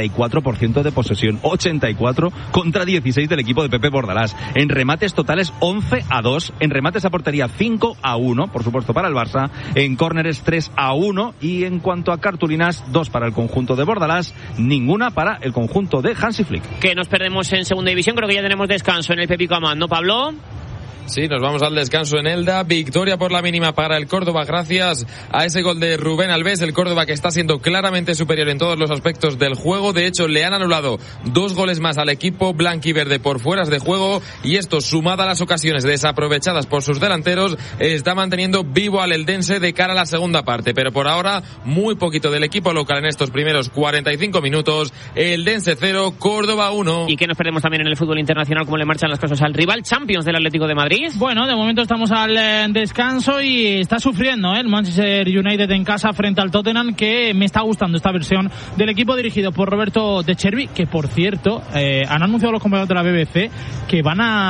84% de posesión, 84 contra 16 del equipo de Pepe Bordalás. En remates totales 11-2, en remates a portería 5-1, por supuesto para el Barça, en córneres 3-1 y en cuanto a cartulinas 2 para el conjunto de Bordalás, ninguna para el conjunto de Hansi Flick. Que nos perdemos en segunda división, creo que ya tenemos descanso en el Pepico Amán, ¿no, Pablo? Sí, nos vamos al descanso en Elda. Victoria por la mínima para el Córdoba gracias a ese gol de Rubén Alves. El Córdoba que está siendo claramente superior en todos los aspectos del juego. De hecho, le han anulado 2 goles más al equipo blanquiverde por fueras de juego. Y esto, sumado a las ocasiones desaprovechadas por sus delanteros, está manteniendo vivo al eldense de cara a la segunda parte. Pero por ahora, muy poquito del equipo local en estos primeros 45 minutos. Eldense 0, Córdoba 1. ¿Y qué nos perdemos también en el fútbol internacional? ¿Cómo le marchan las cosas al rival Champions del Atlético de Madrid? Bueno, de momento estamos al descanso y está sufriendo el Manchester United en casa frente al Tottenham, que me está gustando esta versión del equipo dirigido por Roberto De Zerbi, que por cierto han anunciado los compañeros de la BBC que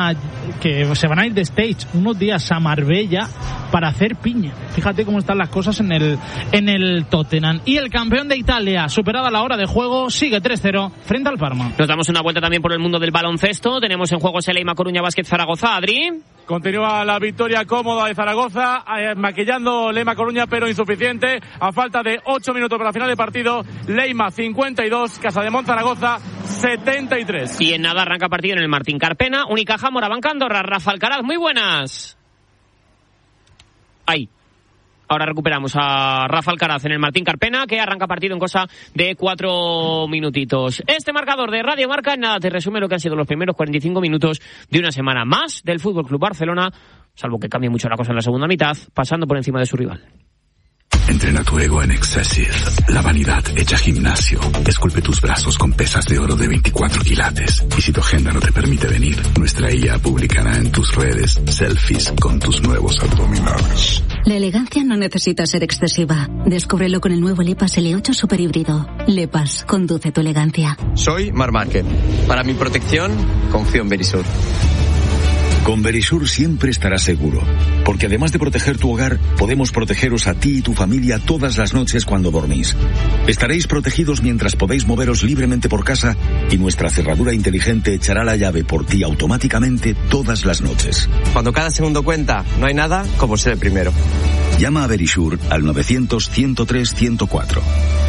se van a ir de stage unos días a Marbella para hacer piña. Fíjate cómo están las cosas en el Tottenham. Y el campeón de Italia, superada la hora de juego, sigue 3-0 frente al Parma. Nos damos una vuelta también por el mundo del baloncesto. Tenemos en juego Leima Coruña Basket Zaragoza. Adri. Continúa la victoria cómoda de Zaragoza, maquillando Leima Coruña, pero insuficiente. A falta de 8 minutos para la final de partido, Leima 52, Casademont Zaragoza 73. Y en nada arranca partido en el Martín Carpena. Unicaja Moraván Andorra. Rafa Alcaraz, muy buenas. Ahí. Ahora recuperamos a Rafa Alcaraz en el Martín Carpena, que arranca partido en cosa de 4 minutitos. Este marcador de Radio Marca, nada, te resume lo que han sido los primeros 45 minutos de una semana más del Fútbol Club Barcelona, salvo que cambie mucho la cosa en la segunda mitad, pasando por encima de su rival. Entrena tu ego en Excessive. La vanidad hecha gimnasio. Esculpe tus brazos con pesas de oro de 24 quilates. Y si tu agenda no te permite venir, nuestra IA publicará en tus redes selfies con tus nuevos abdominales. La elegancia no necesita ser excesiva. Descúbrelo con el nuevo Lepas L8 Super Híbrido. Lepas, conduce tu elegancia. Soy Marc Márquez. Para mi protección, confío en Verisur. Con Verisur siempre estarás seguro, porque además de proteger tu hogar, podemos protegeros a ti y tu familia todas las noches cuando dormís. Estaréis protegidos mientras podéis moveros libremente por casa y nuestra cerradura inteligente echará la llave por ti automáticamente todas las noches. Cuando cada segundo cuenta, no hay nada como ser el primero. Llama a Verisur al 900-103-104.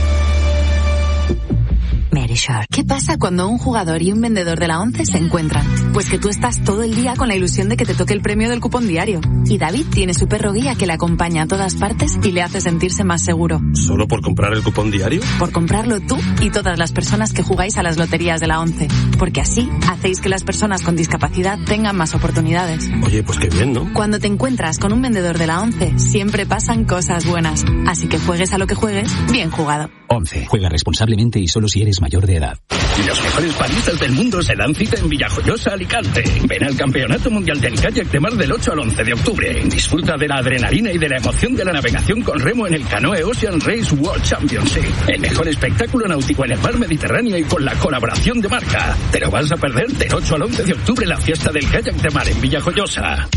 Verisur. ¿Qué pasa cuando un jugador y un vendedor de la ONCE se encuentran? Pues que tú estás todo el día con la ilusión de que te toque el premio del cupón diario. Y David tiene su perro guía que le acompaña a todas partes y le hace sentirse más seguro. ¿Solo por comprar el cupón diario? Por comprarlo tú y todas las personas que jugáis a las loterías de la ONCE. Porque así hacéis que las personas con discapacidad tengan más oportunidades. Oye, pues qué bien, ¿no? Cuando te encuentras con un vendedor de la ONCE, siempre pasan cosas buenas. Así que juegues a lo que juegues, bien jugado. ONCE. Juega responsablemente y solo si eres mayor de edad. Los mejores paristas del mundo se dan cita en Villajoyosa, Alicante. Ven al Campeonato Mundial de Kayak de Mar del 8 al 11 de octubre. Disfruta de la adrenalina y de la emoción de la navegación con remo en el Canoe Ocean Race World Championship. El mejor espectáculo náutico en el mar Mediterráneo y con la colaboración de Marca. Te lo vas a perder del 8 al 11 de octubre la fiesta del kayak de mar en Villajoyosa.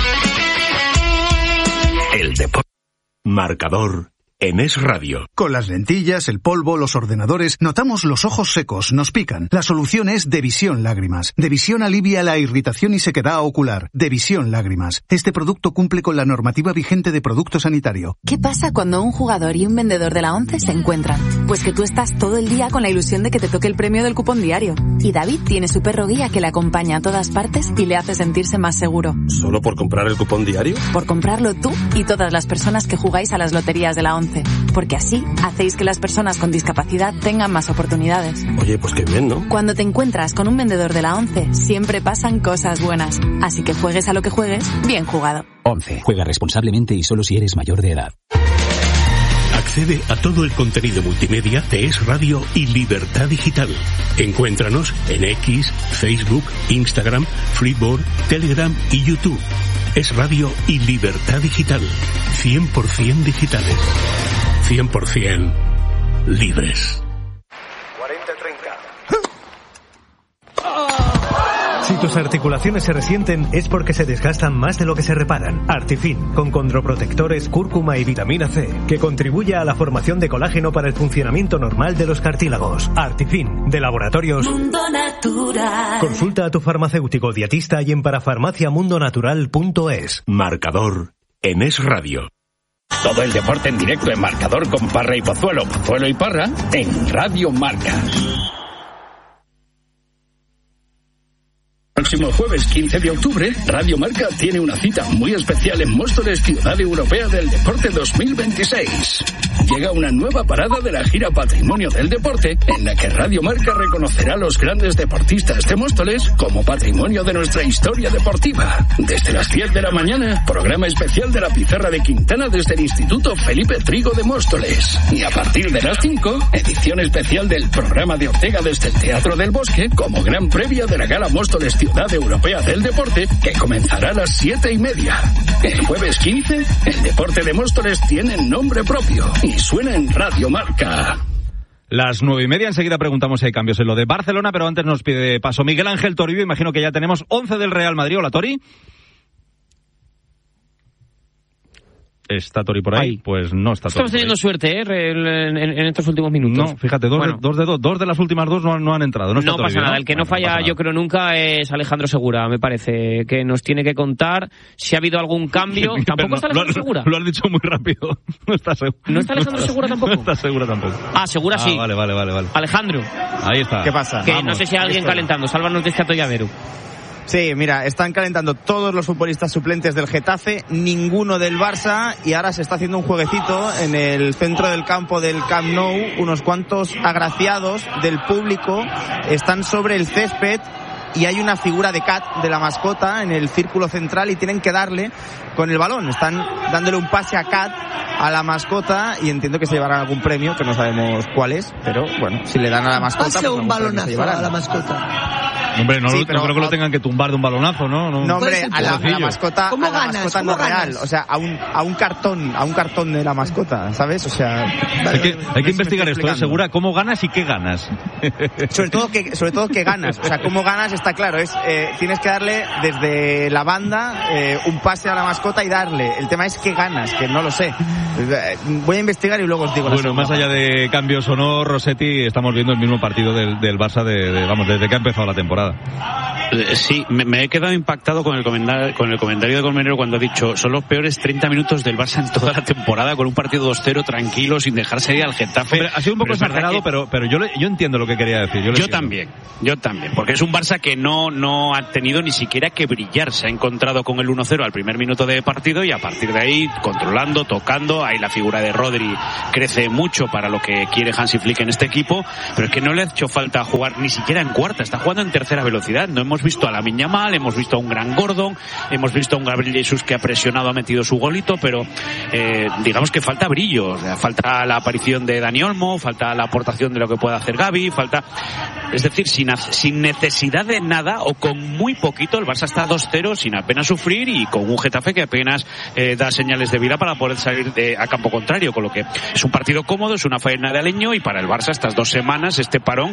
El deporte. Marcador. En Es Radio. Con las lentillas, el polvo, los ordenadores, notamos los ojos secos, nos pican. La solución es Devisión Lágrimas. Devisión alivia la irritación y sequedad ocular. Devisión Lágrimas. Este producto cumple con la normativa vigente de producto sanitario. ¿Qué pasa cuando un jugador y un vendedor de la ONCE se encuentran? Pues que tú estás todo el día con la ilusión de que te toque el premio del cupón diario. Y David tiene su perro guía que le acompaña a todas partes y le hace sentirse más seguro. ¿Solo por comprar el cupón diario? Por comprarlo tú y todas las personas que jugáis a las loterías de la ONCE. Porque así hacéis que las personas con discapacidad tengan más oportunidades. Oye, pues qué bien, ¿no? Cuando te encuentras con un vendedor de la ONCE, siempre pasan cosas buenas. Así que juegues a lo que juegues, bien jugado. ONCE. Juega responsablemente y solo si eres mayor de edad. Accede a todo el contenido multimedia de Es Radio y Libertad Digital. Encuéntranos en X, Facebook, Instagram, Freeboard, Telegram y YouTube. Es Radio y Libertad Digital. 100% digitales. 100% libres. 40-30. Si tus articulaciones se resienten es porque se desgastan más de lo que se reparan. Artifin, con condroprotectores, cúrcuma y vitamina C, que contribuye a la formación de colágeno para el funcionamiento normal de los cartílagos. Artifin, de Laboratorios Mundo Natural. Consulta a tu farmacéutico dietista y en parafarmaciamundonatural.es. Marcador en Es Radio. Todo el deporte en directo en Marcador con Parra y Pozuelo. Pozuelo y Parra en Radio Marca. Próximo jueves 15 de octubre, Radio Marca tiene una cita muy especial en Móstoles, Ciudad Europea del Deporte 2026. Llega una nueva parada de la gira Patrimonio del Deporte, en la que Radio Marca reconocerá a los grandes deportistas de Móstoles como patrimonio de nuestra historia deportiva. Desde las 10 de la mañana, programa especial de la Pizarra de Quintana desde el Instituto Felipe Trigo de Móstoles. Y a partir de las 5, edición especial del programa de Ortega desde el Teatro del Bosque, como gran previa de la Gala Móstoles Ciudad Europea del Deporte, que comenzará a las 7:30. El jueves 15, el deporte de Móstoles tiene nombre propio y suena en Radio Marca. Las 9:30, enseguida preguntamos si hay cambios en lo de Barcelona, pero antes nos pide paso Miguel Ángel Toribio. Imagino que ya tenemos 11 del Real Madrid. Hola, Tori. ¿Está Tori por ahí? Pues no está Tori. Estamos teniendo suerte, en estos últimos minutos. No, fíjate, dos de las últimas dos no han entrado. No pasa nada. El que no falla, yo creo, nunca es Alejandro Segura, me parece, que nos tiene que contar si ha habido algún cambio. ¿Tampoco está Alejandro Segura? Lo has dicho muy rápido. No está seguro. ¿No está Alejandro Segura tampoco? No está Segura tampoco. Ah, Segura sí. Vale. Alejandro. Ahí está. ¿Qué pasa? Que no sé si hay alguien calentando. Sálvanos de este atolladero. Sí, mira, están calentando todos los futbolistas suplentes del Getafe, ninguno del Barça, y ahora se está haciendo un jueguecito en el centro del campo del Camp Nou. Unos cuantos agraciados del público están sobre el césped y hay una figura de Cat, de la mascota, en el círculo central y tienen que darle con el balón. Están dándole un pase a Cat, a la mascota, y entiendo que se llevarán algún premio, que no sabemos cuál es, pero bueno, si le dan a la mascota... Pase pues un balonazo a la mascota. Hombre, no creo que lo tengan que tumbar de un balonazo, ¿no? No, hombre, a la mascota, ¿Cómo a la ganas? mascota ¿Cómo no ganas? real, o sea, a un cartón de la mascota, ¿sabes? O sea, hay que investigar esto, Segura, ¿cómo ganas y qué ganas? Sobre todo que ganas, o sea, cómo ganas está claro, es tienes que darle desde la banda un pase a la mascota y darle. El tema es qué ganas, que no lo sé. Voy a investigar y luego os digo. Bueno, más allá de cambios o no, Rossetti, estamos viendo el mismo partido del Barça desde que ha empezado la temporada. Sí, me he quedado impactado con el comentario de Colmenero cuando ha dicho son los peores 30 minutos del Barça en toda la temporada, con un partido 2-0 tranquilo, sin dejarse ir al Getafe. Hombre, ha sido un poco exagerado, pero yo entiendo lo que quería decir. Yo también, porque es un Barça que no ha tenido ni siquiera que brillar. Se ha encontrado con el 1-0 al primer minuto de partido y a partir de ahí, controlando, tocando, ahí la figura de Rodri crece mucho para lo que quiere Hansi Flick en este equipo, pero es que no le ha hecho falta jugar ni siquiera en cuarta, está jugando en tercera velocidad. No hemos visto a Lamine Yamal, hemos visto a un gran Gordon, hemos visto a un Gabriel Jesus que ha presionado, ha metido su golito, pero digamos que falta brillo, o sea, falta la aparición de Dani Olmo, falta la aportación de lo que puede hacer Gavi, es decir, sin necesidad de nada o con muy poquito, el Barça está 2-0 sin apenas sufrir y con un Getafe que apenas da señales de vida para poder salir a campo contrario, con lo que es un partido cómodo, es una faena de Aleño, y para el Barça estas 2 semanas este parón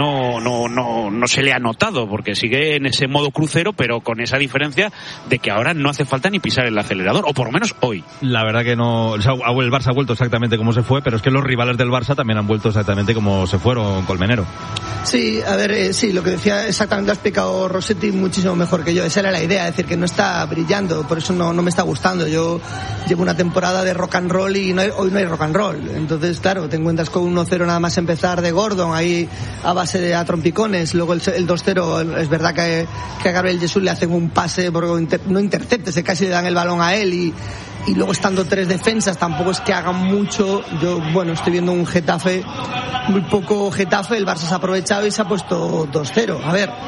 no se le ha notado porque sigue en ese modo crucero, pero con esa diferencia de que ahora no hace falta ni pisar el acelerador, o por lo menos hoy. La verdad que no, o sea, el Barça ha vuelto exactamente como se fue, pero es que los rivales del Barça también han vuelto exactamente como se fueron, Colmenero. Sí, a ver, sí, lo que decía exactamente lo ha explicado Rossetti muchísimo mejor que yo. Esa era la idea, es decir, que no está brillando, por eso no me está gustando. Yo llevo una temporada de rock and roll y hoy no hay rock and roll. Entonces, claro, te encuentras con 1-0 nada más empezar de Gordon, ahí a base de trompicones. Luego el 2-0, es verdad que a Gabriel Jesus le hacen un pase, no intercepte, se casi le dan el balón a él y luego estando 3 defensas tampoco es que hagan mucho. Yo, estoy viendo un Getafe, muy poco Getafe, el Barça se ha aprovechado y se ha puesto 2-0. A ver,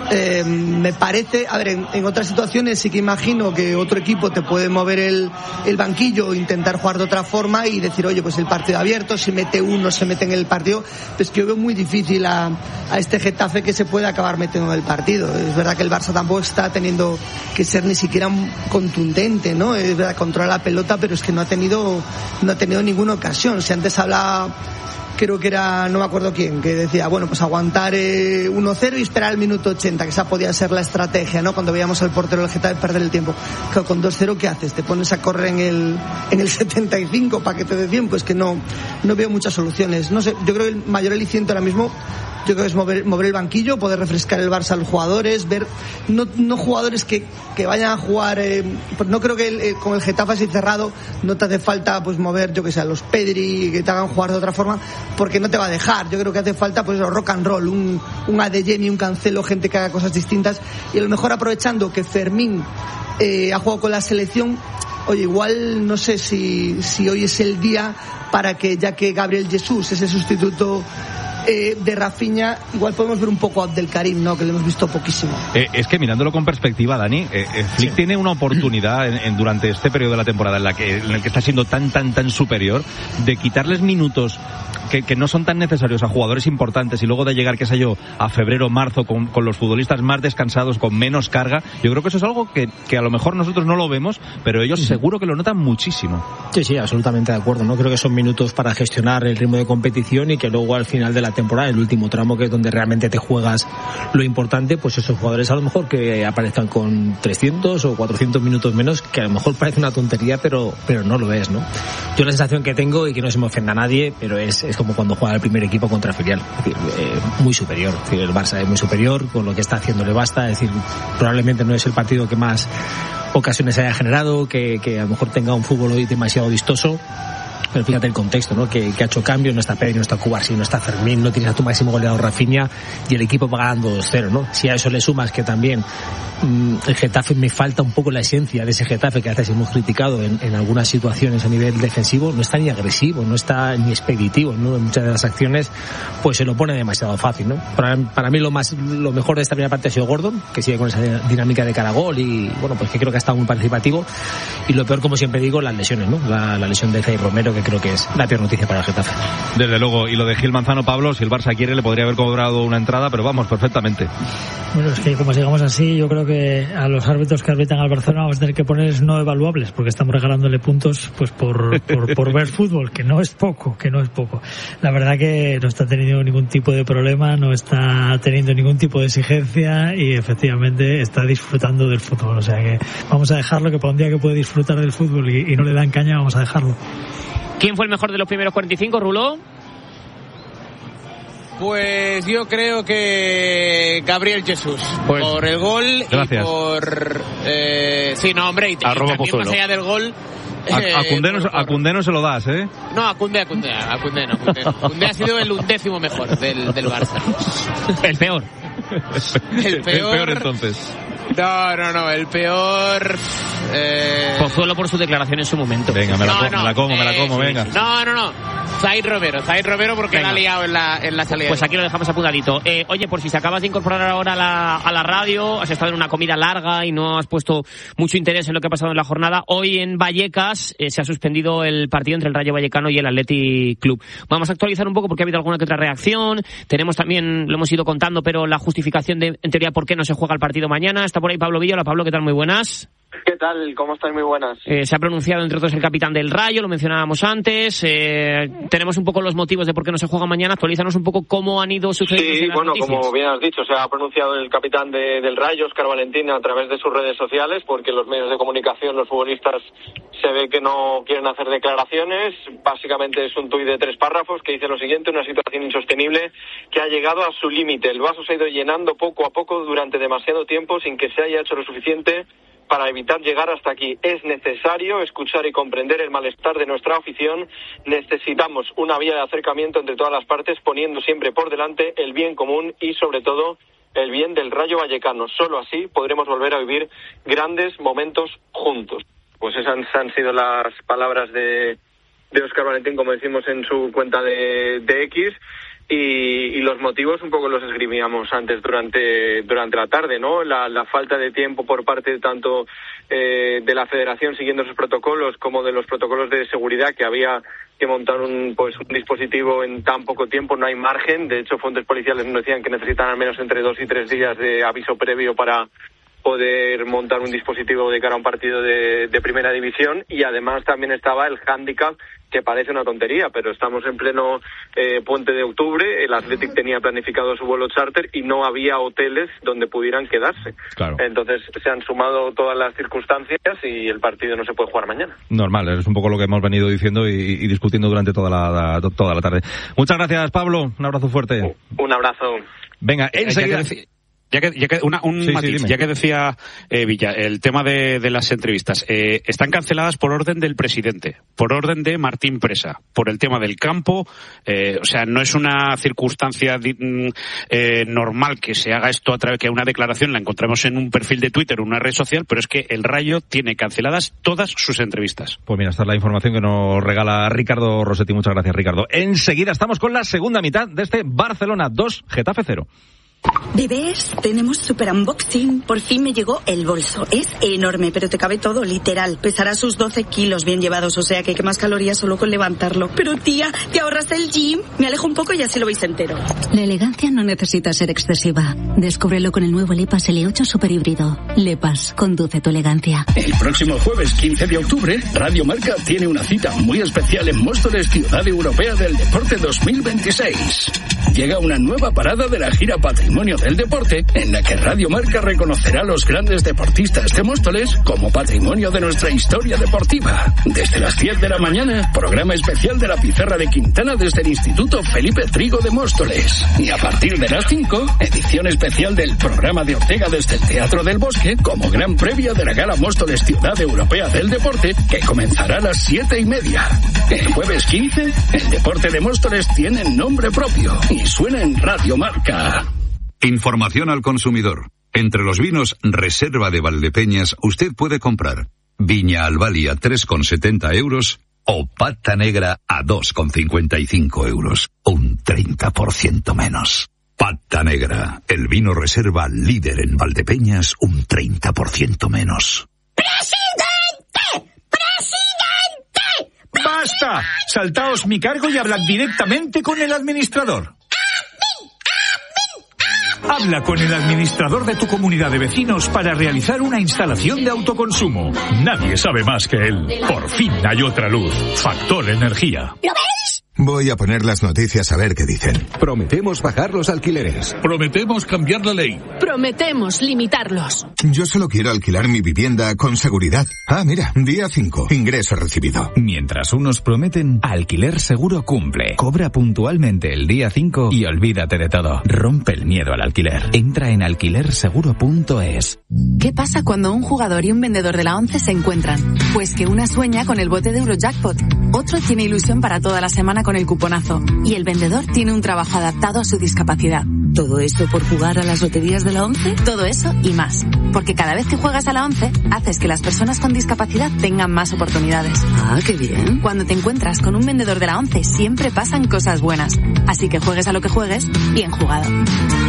me parece, en otras situaciones sí que imagino que otro equipo te puede mover el banquillo, intentar jugar de otra forma y decir, oye, pues el partido abierto, si mete uno, se mete en el partido. Pues que yo veo muy difícil a este Getafe que se pueda acabar metiendo en el partido. Es verdad que el Barça tampoco está teniendo que ser ni siquiera contundente, ¿no? Es verdad, controla la pelota, pero es que no ha tenido ninguna ocasión. Si antes hablaba, creo que era, no me acuerdo quién, que decía, pues aguantar 1-0 y esperar el minuto 80, que esa podía ser la estrategia, ¿no? Cuando veíamos al portero del Getafe perder el tiempo. Claro, con 2-0, ¿qué haces? ¿Te pones a correr en el 75 para que te dé tiempo? Pues que no veo muchas soluciones. No sé, yo creo que el mayor aliciente ahora mismo, yo creo que es mover el banquillo, poder refrescar el Barça a los jugadores, ver, no jugadores que vayan a jugar, no creo que con el Getafe así cerrado no te hace falta pues mover, yo que sé, a los Pedri, que te hagan jugar de otra forma, porque no te va a dejar. Yo creo que hace falta pues rock and roll, un Adeyemi, un Cancelo, gente que haga cosas distintas, y a lo mejor aprovechando que Fermín ha jugado con la selección. Oye, igual no sé si hoy es el día para que, ya que Gabriel Jesus es el sustituto de Rafinha, igual podemos ver un poco a Abdelkarim, ¿no? Que le hemos visto poquísimo. Es que mirándolo con perspectiva, Dani, Flick tiene una oportunidad durante este periodo de la temporada en el que está siendo tan superior, de quitarles minutos que no son tan necesarios a jugadores importantes y luego de llegar, qué sé yo, a febrero, marzo con los futbolistas más descansados, con menos carga. Yo creo que eso es algo que a lo mejor nosotros no lo vemos, pero ellos seguro que lo notan muchísimo. Sí, absolutamente de acuerdo, ¿no? Creo que son minutos para gestionar el ritmo de competición y que luego al final de la temporada, el último tramo, que es donde realmente te juegas lo importante, pues esos jugadores a lo mejor que aparezcan con 300 o 400 minutos menos, que a lo mejor parece una tontería, pero no lo es, ¿no? Yo la sensación que tengo, y que no se me ofenda a nadie, pero es como cuando juega el primer equipo contra el filial, es decir, muy superior, es decir, el Barça es muy superior, con lo que está haciendo le basta, es decir, probablemente no es el partido que más ocasiones haya generado, que a lo mejor tenga un fútbol hoy demasiado vistoso, Pero fíjate el contexto, ¿no? Que ha hecho cambios, no está Pedri, no está Cubarsí, no está Fermín, no tienes a tu máximo goleador Rafinha y el equipo va ganando 2-0, ¿no? Si a eso le sumas que también el Getafe, me falta un poco la esencia de ese Getafe que a veces hemos criticado en algunas situaciones a nivel defensivo, no está ni agresivo, no está ni expeditivo, ¿no? En muchas de las acciones pues se lo pone demasiado fácil, ¿no? Para mí lo mejor de esta primera parte ha sido Gordon, que sigue con esa dinámica de cara a gol y bueno, pues que creo que ha estado muy participativo, y lo peor, como siempre digo, las lesiones, ¿no? La lesión de Zay Romero, que creo que es la peor noticia para el Getafe. Desde luego, y lo de Gil Manzano, Pablo, si el Barça quiere le podría haber cobrado una entrada, pero vamos, perfectamente. Bueno, es que como sigamos así, yo creo que a los árbitros que arbitran al Barcelona vamos a tener que poner no evaluables, porque estamos regalándole puntos pues por ver fútbol, que no es poco. La verdad que no está teniendo ningún tipo de problema, no está teniendo ningún tipo de exigencia y efectivamente está disfrutando del fútbol. O sea que vamos a dejarlo, que para un día que puede disfrutar del fútbol y no le dan caña, vamos a dejarlo. ¿Quién fue el mejor de los primeros 45, Ruló? Pues yo creo que Gabriel Jesús, pues, por el gol. Gracias. Y por... sí, no, hombre, y también más allá del gol... A Koundé no se lo das, ¿eh? No, a Koundé no. Koundé ha sido el 11º mejor del Barça. El peor. El peor entonces. No, el peor... Pozuelo por su declaración en su momento. Venga, me la como, venga. No. Zaid Romero porque la ha liado en la salida. Pues aquí lo dejamos apuntadito. Oye, por si se acabas de incorporar ahora a la radio, has estado en una comida larga y no has puesto mucho interés en lo que ha pasado en la jornada. Hoy en Vallecas se ha suspendido el partido entre el Rayo Vallecano y el Athletic Club. Vamos a actualizar un poco porque ha habido alguna que otra reacción. Tenemos también, lo hemos ido contando, pero la justificación de, en teoría, por qué no se juega el partido mañana. Está por ahí Pablo Villa. Hola, Pablo, ¿qué tal? Muy buenas. ¿Qué tal? ¿Cómo estáis? Muy buenas. Se ha pronunciado entre otros el capitán del Rayo, lo mencionábamos antes. Tenemos un poco los motivos de por qué no se juega mañana. Actualízanos un poco cómo han ido sucediendo. Sí, bueno, noticias. Como bien has dicho, se ha pronunciado el capitán del Rayo, Óscar Valentín, a través de sus redes sociales, porque los medios de comunicación, los futbolistas, se ve que no quieren hacer declaraciones. Básicamente es un tuit de 3 párrafos que dice lo siguiente: una situación insostenible que ha llegado a su límite. El vaso se ha ido llenando poco a poco durante demasiado tiempo sin que se haya hecho lo suficiente para evitar llegar hasta aquí. Es necesario escuchar y comprender el malestar de nuestra afición. Necesitamos una vía de acercamiento entre todas las partes, poniendo siempre por delante el bien común y, sobre todo, el bien del Rayo Vallecano. Solo así podremos volver a vivir grandes momentos juntos. Pues esas han sido las palabras de Óscar Valentín, como decimos en su cuenta de X. Y los motivos un poco los esgrimíamos antes durante la tarde, ¿no? La falta de tiempo por parte tanto de la Federación siguiendo sus protocolos como de los protocolos de seguridad, que había que montar un dispositivo en tan poco tiempo. No hay margen. De hecho, fuentes policiales nos decían que necesitan al menos entre 2 y 3 días de aviso previo para poder montar un dispositivo de cara a un partido de primera división. Y además también estaba el hándicap, que parece una tontería, pero estamos en pleno puente de octubre. El Athletic tenía planificado su vuelo charter y no había hoteles donde pudieran quedarse. Claro. Entonces se han sumado todas las circunstancias y el partido no se puede jugar mañana. Normal, es un poco lo que hemos venido diciendo y discutiendo durante toda la tarde. Muchas gracias, Pablo. Un abrazo fuerte. Un abrazo. Venga, enseguida... Ya que decía Villa, el tema de las entrevistas, están canceladas por orden del presidente, por orden de Martín Presa, por el tema del campo. O sea, no es una circunstancia normal que se haga esto a través que una declaración la encontramos en un perfil de Twitter o una red social, pero es que el Rayo tiene canceladas todas sus entrevistas. Pues mira, esta es la información que nos regala Ricardo Rossetti. Muchas gracias, Ricardo. Enseguida estamos con la segunda mitad de este Barcelona 2, Getafe 0. Bebés, tenemos super unboxing. Por fin me llegó el bolso. Es enorme, pero te cabe todo, literal. Pesará sus 12 kilos bien llevados, o sea que quemas calorías solo con levantarlo. Pero tía, ¿te ahorras el gym? Me alejo un poco y así lo veis entero. La elegancia no necesita ser excesiva. Descúbrelo con el nuevo Lepas L8 Super Híbrido. Lepas, conduce tu elegancia. El próximo jueves 15 de octubre, Radio Marca tiene una cita muy especial en Móstoles, Ciudad Europea del Deporte 2026. Llega una nueva parada de la gira Patrimonio Patrimonio del Deporte, en la que Radio Marca reconocerá a los grandes deportistas de Móstoles como patrimonio de nuestra historia deportiva. Desde las 10 de la mañana, programa especial de la Pizarra de Quintana desde el Instituto Felipe Trigo de Móstoles. Y a partir de las 5, edición especial del programa de Ortega desde el Teatro del Bosque, como gran previa de la Gala Móstoles Ciudad Europea del Deporte, que comenzará a las 7:30. El jueves 15, el deporte de Móstoles tiene nombre propio y suena en Radio Marca. Información al consumidor. Entre los vinos Reserva de Valdepeñas usted puede comprar Viña Albali a 3,70 euros o Pata Negra a 2,55 euros. Un 30% menos. Pata Negra, el vino Reserva líder en Valdepeñas, un 30% menos. ¡Basta! Saltaos mi cargo y hablad directamente con el administrador. Habla con el administrador de tu comunidad de vecinos para realizar una instalación de autoconsumo. Nadie sabe más que él. Por fin hay otra luz. Factor Energía. ¿Lo veis? Voy a poner las noticias a ver qué dicen. Prometemos bajar los alquileres. Prometemos cambiar la ley. Prometemos limitarlos. Yo solo quiero alquilar mi vivienda con seguridad. Ah, mira, día 5, ingreso recibido. Mientras unos prometen, Alquiler Seguro cumple. Cobra puntualmente el día 5 y olvídate de todo. Rompe el miedo al alquiler. Entra en alquilerseguro.es. ¿Qué pasa cuando un jugador y un vendedor de la 11 se encuentran? Pues que una sueña con el bote de Eurojackpot, otro tiene ilusión para toda la semana con el cuponazo y el vendedor tiene un trabajo adaptado a su discapacidad. ¿Todo esto por jugar a las loterías de la 11? Todo eso y más. Porque cada vez que juegas a la 11, haces que las personas con discapacidad tengan más oportunidades. Ah, qué bien. Cuando te encuentras con un vendedor de la 11, siempre pasan cosas buenas. Así que juegues a lo que juegues, bien jugado.